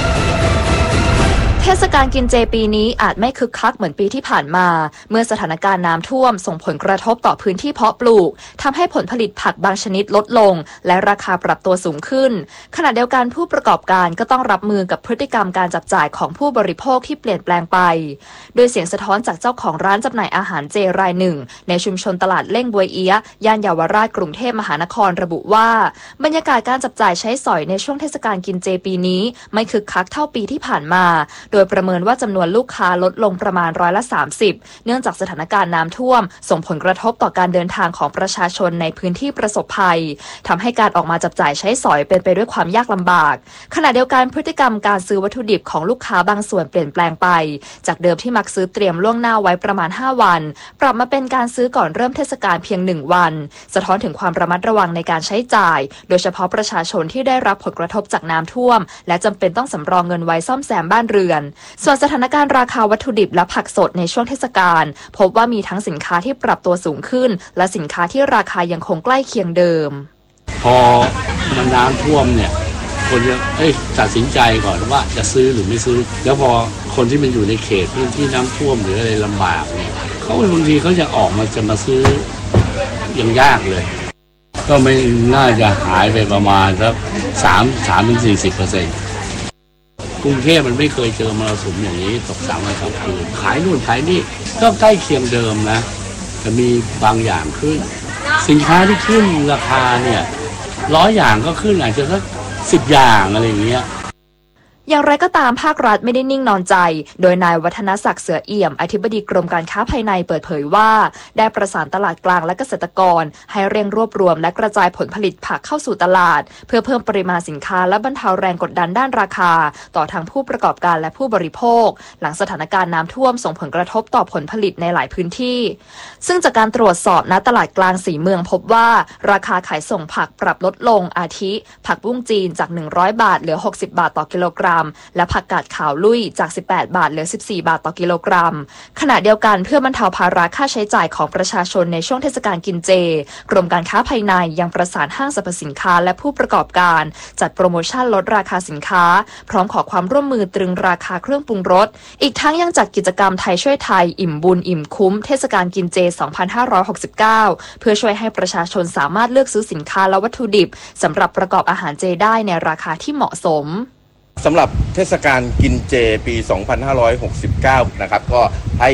เทศกาลกินเจปีนี้อาจไม่คึกคักเหมือนปีที่ผ่านมาเมื่อสถานการณ์น้ำท่วมส่งผลกระทบต่อพื้นที่เพาะปลูกทำให้ผลผลิตผักบางชนิดลดลงและราคาปรับตัวสูงขึ้นขณะเดียวกันผู้ประกอบการก็ต้องรับมือกับพฤติกรรมการจับจ่ายของผู้บริโภคที่เปลี่ยนแปลงไปโดยเสียงสะท้อนจากเจ้าของร้านจำหน่ายอาหารเจรายหนึ่งในชุมชนตลาดเล่งบวยเอี๊ยะย่านเยาวราชกรุงเทพมหานครระบุว่าบรรยากาศการจับจ่ายใช้สอยในช่วงเทศกาลกินเจปีนี้ไม่คึกคักเท่าปีที่ผ่านมาโดยประเมินว่าจำนวนลูกค้าลดลงประมาณ30%เนื่องจากสถานการณ์น้ำท่วมส่งผลกระทบต่อการเดินทางของประชาชนในพื้นที่ประสบภัยทำให้การออกมาจับจ่ายใช้สอยเป็นไปด้วยความยากลำบากขณะเดียวกันพฤติกรรมการซื้อวัตถุดิบของลูกค้าบางส่วนเปลี่ยนแปลงไปจากเดิมที่มักซื้อเตรียมล่วงหน้าไว้ประมาณ5วันปรับมาเป็นการซื้อก่อนเริ่มเทศกาลเพียง1วันสะท้อนถึงความระมัดระวังในการใช้จ่ายโดยเฉพาะประชาชนที่ได้รับผลกระทบจากน้ำท่วมและจำเป็นต้องสำรองเงินไว้ซ่อมแซมบ้านเรือนส่วนสถานการณ์ราคาวัตถุดิบและผักสดในช่วงเทศกาลพบว่ามีทั้งสินค้าที่ปรับตัวสูงขึ้นและสินค้าที่ราคายังคงใกล้เคียงเดิมพอมันน้ำท่วมเนี่ยคนจะตัดสินใจก่อนว่าจะซื้อหรือไม่ซื้อแล้วพอคนที่มันอยู่ในเขตพื้นที่น้ำท่วมหรืออะไรลำบากเนี่ยเขาบางทีเขาจะออกมาจะมาซื้อยังยากเลยก็ไม่น่าจะหายไปประมาณสัก3-40%กรุงเทพมันไม่เคยเจอมรสุมอย่างนี้ตก3 วัน 2 คืนขายนู่นขายนี่ก็ใกล้เคียงเดิมนะแต่มีบางอย่างขึ้นสินค้าที่ขึ้นราคาเนี่ย100 อย่างก็ขึ้นอาจจะสัก10 อย่างอะไรอย่างเงี้ยอย่างไรก็ตามภาครัฐไม่ได้นิ่งนอนใจโดยนายวัฒนศักดิ์เสือเอี่ยมอธิบดีกรมการค้าภายในเปิดเผยว่าได้ประสานตลาดกลางและเกษตรกรให้เร่งรวบรวมและกระจายผลผลิตผักเข้าสู่ตลาดเพื่อเพิ่มปริมาณสินค้าและบรรเทาแรงกดดันด้านราคาต่อทางผู้ประกอบการและผู้บริโภคหลังสถานการณ์น้ำท่วมส่งผลกระทบต่อผลผลิตในหลายพื้นที่ซึ่งจากการตรวจสอบณตลาดกลางสีเมืองพบว่าราคาขายส่งผักปรับลดลงอาทิผักบุ้งจีนจาก100 บาทเหลือ60 บาทต่อกิโลกรัมและผักกาดขาวลุยจาก18 บาทเหลือ14 บาทต่อกิโลกรัมขณะเดียวกันเพื่อบรรเทาภาระค่าใช้จ่ายของประชาชนในช่วงเทศกาลกินเจกรมการค้าภายในยังประสานห้างสรรพสินค้าและผู้ประกอบการจัดโปรโมชั่นลดราคาสินค้าพร้อมขอความร่วมมือตรึงราคาเครื่องปรุงรสอีกทั้งยังจัดกิจกรรมไทยช่วยไทยอิ่มบุญอิ่มคุ้มเทศกาลกินเจ 2569 เพื่อช่วยให้ประชาชนสามารถเลือกซื้อสินค้าและวัตถุดิบสำหรับประกอบอาหารเจได้ในราคาที่เหมาะสมสำหรับเทศกาลกินเจปี 2569 นะครับก็ให้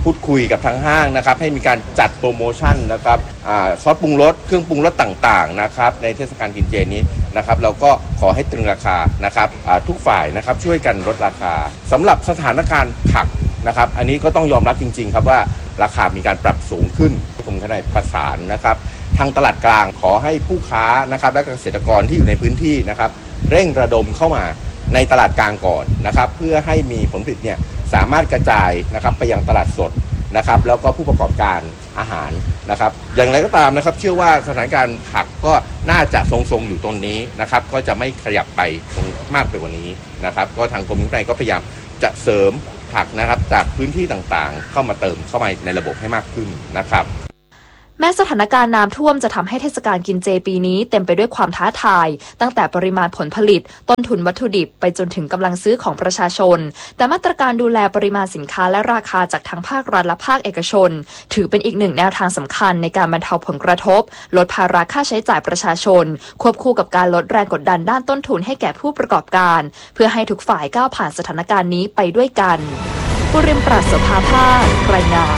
พูดคุยกับทางห้างนะครับให้มีการจัดโปรโมชั่นนะครับซอสปรุงรสเครื่องปรุงรสต่างๆนะครับในเทศกาลกินเจนี้นะครับเราก็ขอให้ตรึงราคานะครับทุกฝ่ายนะครับช่วยกันลดราคาสำหรับสถานการณ์ผักนะครับอันนี้ก็ต้องยอมรับจริงๆครับว่าราคามีการปรับสูงขึ้นผมก็ได้ประสานนะครับทางตลาดกลางขอให้ผู้ค้านะครับและเกษตรกรที่อยู่ในพื้นที่นะครับเร่งระดมเข้ามาในตลาดกลางก่อนนะครับเพื่อให้มีผลผลิตเนี่ยสามารถกระจายนะครับไปยังตลาดสดนะครับแล้วก็ผู้ประกอบการอาหารนะครับอย่างไรก็ตามนะครับเชื่อว่าสถานการณ์ผักก็น่าจะทรงๆอยู่ตรงนี้นะครับก็จะไม่ขยับไปตรงมากไปกว่านี้นะครับก็ทางกรมวินัยก็พยายามจะเสริมผักนะครับจากพื้นที่ต่างๆเข้ามาเติมเข้ามาในระบบให้มากขึ้นนะครับแม้สถานการณ์น้ำท่วมจะทำให้เทศกาลกินเจปีนี้เต็มไปด้วยความท้าทายตั้งแต่ปริมาณผลผลิตต้นทุนวัตถุดิบไปจนถึงกำลังซื้อของประชาชนแต่มาตรการดูแลปริมาณสินค้าและราคาจากทั้งภาครัฐและภาคเอกชนถือเป็นอีกหนึ่งแนวทางสำคัญในการบรรเทาผลกระทบลดภาระค่าใช้จ่ายประชาชนควบคู่กับการลดแรงกดดันด้านต้นทุนให้แก่ผู้ประกอบการเพื่อให้ทุกฝ่ายก้าวผ่านสถานการณ์นี้ไปด้วยกันบุริมปราศโสภาภาครายงาน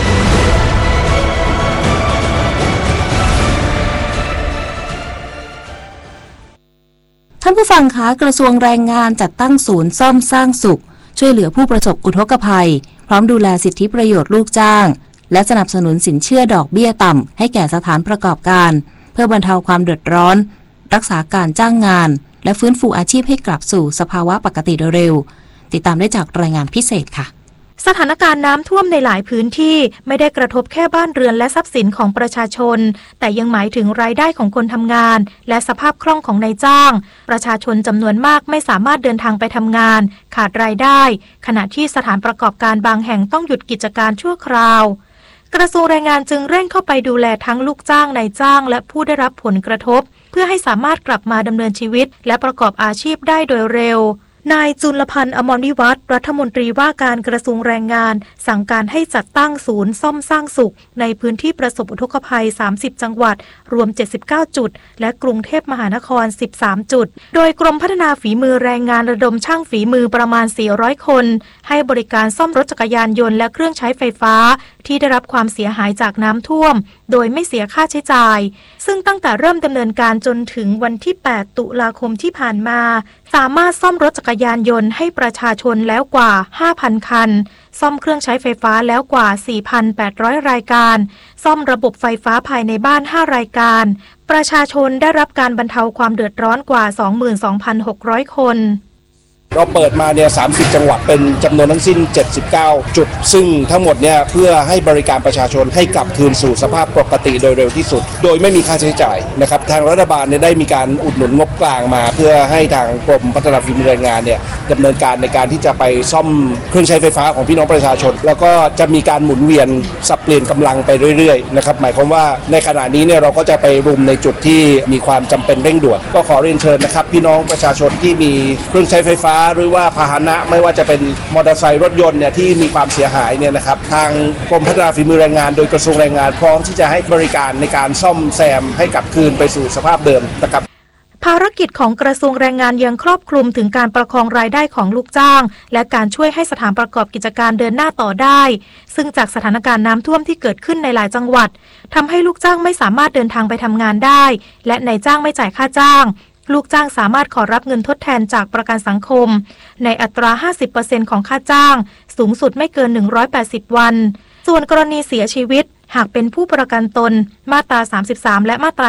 ท่านผู้ฟังคะกระทรวงแรงงานจัดตั้งศูนย์ซ่อมสร้างสุขช่วยเหลือผู้ประสบอุทกภัยพร้อมดูแลสิทธิประโยชน์ลูกจ้างและสนับสนุนสินเชื่อดอกเบี้ยต่ำให้แก่สถานประกอบการเพื่อบรรเทาความเดือดร้อนรักษาการจ้างงานและฟื้นฟูอาชีพให้กลับสู่สภาวะปกติโดยเร็วติดตามได้จากรายงานพิเศษค่ะสถานการณ์น้ำท่วมในหลายพื้นที่ไม่ได้กระทบแค่บ้านเรือนและทรัพย์สินของประชาชนแต่ยังหมายถึงรายได้ของคนทำงานและสภาพคล่องของนายจ้างประชาชนจำนวนมากไม่สามารถเดินทางไปทำงานขาดรายได้ขณะที่สถานประกอบการบางแห่งต้องหยุดกิจการชั่วคราวกระทรวงแรงงานจึงเร่งเข้าไปดูแลทั้งลูกจ้างนายจ้างและผู้ได้รับผลกระทบเพื่อให้สามารถกลับมาดำเนินชีวิตและประกอบอาชีพได้โดยเร็วนายจุลพันธ์อมรวิวัฒน์รัฐมนตรีว่าการกระทรวงแรงงานสั่งการให้จัดตั้งศูนย์ซ่อมสร้างสุขในพื้นที่ประสบอุทกภัย30จังหวัดรวม79จุดและกรุงเทพมหานคร13จุดโดยกรมพัฒนาฝีมือแรงงานระดมช่างฝีมือประมาณ400คนให้บริการซ่อมรถจักรยานยนต์และเครื่องใช้ไฟฟ้าที่ได้รับความเสียหายจากน้ำท่วมโดยไม่เสียค่าใช้จ่ายซึ่งตั้งแต่เริ่มดำเนินการจนถึงวันที่8ตุลาคมที่ผ่านมาสามารถซ่อมรถจักรยานยนต์ให้ประชาชนแล้วกว่า 5,000 คันซ่อมเครื่องใช้ไฟฟ้าแล้วกว่า 4,800 รายการซ่อมระบบไฟฟ้าภายในบ้าน5รายการประชาชนได้รับการบรรเทาความเดือดร้อนกว่า 22,600 คนเราเปิดมาเนี่ย30จังหวัดเป็นจำนวนทั้งสิ้น79จุดซึ่งทั้งหมดเนี่ยเพื่อให้บริการประชาชนให้กลับคืนสู่สภาพปกติโดยเร็วที่สุดโดยไม่มีค่าใช้จ่ายนะครับทางรัฐบาลเนี่ยได้มีการอุดหนุนงบกลางมาเพื่อให้ทางกรมพัฒนาฝีมือแรงงานเนี่ยดำเนินการในการที่จะไปซ่อมเครื่องใช้ไฟฟ้าของพี่น้องประชาชนแล้วก็จะมีการหมุนเวียนสับเปลี่ยนกำลังไปเรื่อยๆนะครับหมายความว่าในขณะนี้เนี่ยเราก็จะไปรุมในจุดที่มีความจำเป็นเร่งด่วนก็ขอเรียนเชิญนะครับพี่น้องประชาชนที่มีเครื่องใช้ไฟฟ้าหรือว่าพาหนะไม่ว่าจะเป็นมอเตอร์ไซค์รถยนต์เนี่ยที่มีความเสียหายเนี่ยนะครับทางกรมพัฒนาฝีมือแรงงานโดยกระทรวงแรงงานพร้อมที่จะให้บริการในการซ่อมแซมให้กลับคืนไปสู่สภาพเดิมนะครับภารกิจของกระทรวงแรงงานยังครอบคลุมถึงการประคองรายได้ของลูกจ้างและการช่วยให้สถานประกอบกิจการเดินหน้าต่อได้ซึ่งจากสถานการณ์น้ำท่วมที่เกิดขึ้นในหลายจังหวัดทำให้ลูกจ้างไม่สามารถเดินทางไปทำงานได้และนายจ้างไม่จ่ายค่าจ้างลูกจ้างสามารถขอรับเงินทดแทนจากประกันสังคมในอัตรา 50% ของค่าจ้างสูงสุดไม่เกิน180วันส่วนกรณีเสียชีวิตหากเป็นผู้ประกันตนมาตรา33และมาตรา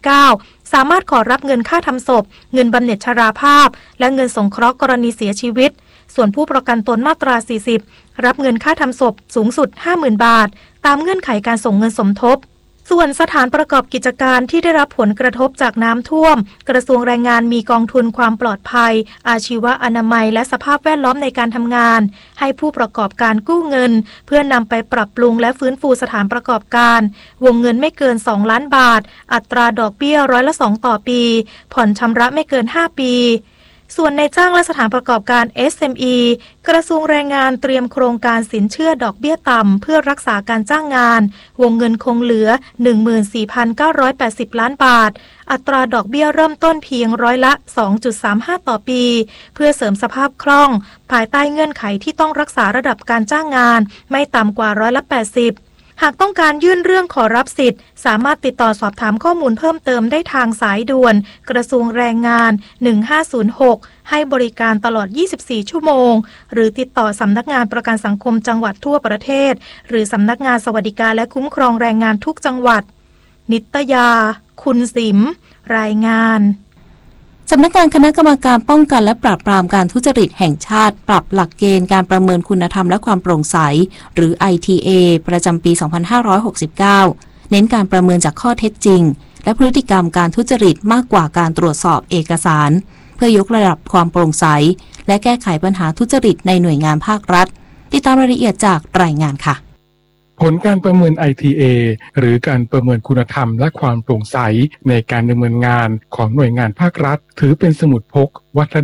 39สามารถขอรับเงินค่าทำศพเงินบำเหน็จชราภาพและเงินสงเคราะห์กรณีเสียชีวิตส่วนผู้ประกันตนมาตรา40รับเงินค่าทำศพสูงสุด 50,000 บาทตามเงื่อนไขการส่งเงินสมทบส่วนสถานประกอบกิจการที่ได้รับผลกระทบจากน้ำท่วมกระทรวงแรงงานมีกองทุนความปลอดภัยอาชีวะอนามัยและสภาพแวดล้อมในการทำงานให้ผู้ประกอบการกู้เงินเพื่อนำไปปรับปรุงและฟื้นฟูสถานประกอบการวงเงินไม่เกิน2ล้านบาทอัตราดอกเบี้ย2%ต่อปีผ่อนชำระไม่เกิน5ปีส่วนในจ้างและสถานประกอบการ SME กระทรวงแรงงานเตรียมโครงการสินเชื่อดอกเบี้ยต่ำเพื่อรักษาการจ้างงานวงเงินคงเหลือ 14,980 ล้านบาทอัตราดอกเบี้ยเริ่มต้นเพียงร้อยละ 2.35 ต่อปีเพื่อเสริมสภาพคล่องภายใต้เงื่อนไขที่ต้องรักษาระดับการจ้างงานไม่ต่ำกว่าร้อยละ 80หากต้องการยื่นเรื่องขอรับสิทธิ์สามารถติดต่อสอบถามข้อมูลเพิ่มเติมได้ทางสายด่วนกระทรวงแรงงาน1506ให้บริการตลอด24ชั่วโมงหรือติดต่อสำนักงานประกันสังคมจังหวัดทั่วประเทศหรือสำนักงานสวัสดิการและคุ้มครองแรงงานทุกจังหวัดนิตยาคุณสิมรายงานสำนักงานคณะกรรมการป้องกันและปราบปรามการทุจริตแห่งชาติปรับหลักเกณฑ์การประเมินคุณธรรมและความโปร่งใสหรือ ITA ประจำปี 2569 เน้นการประเมินจากข้อเท็จจริงและพฤติกรรมการทุจริตมากกว่าการตรวจสอบเอกสารเพื่อยกระดับความโปร่งใสและแก้ไขปัญหาทุจริตในหน่วยงานภาครัฐติดตามรายละเอียดจากรายงานค่ะผลการประเมิน ITA หรือการประเมินคุณธรรมและความโปร่งใสในการดำเนินงานของหน่วยงานภาครัฐถือเป็นสมุดพกวัด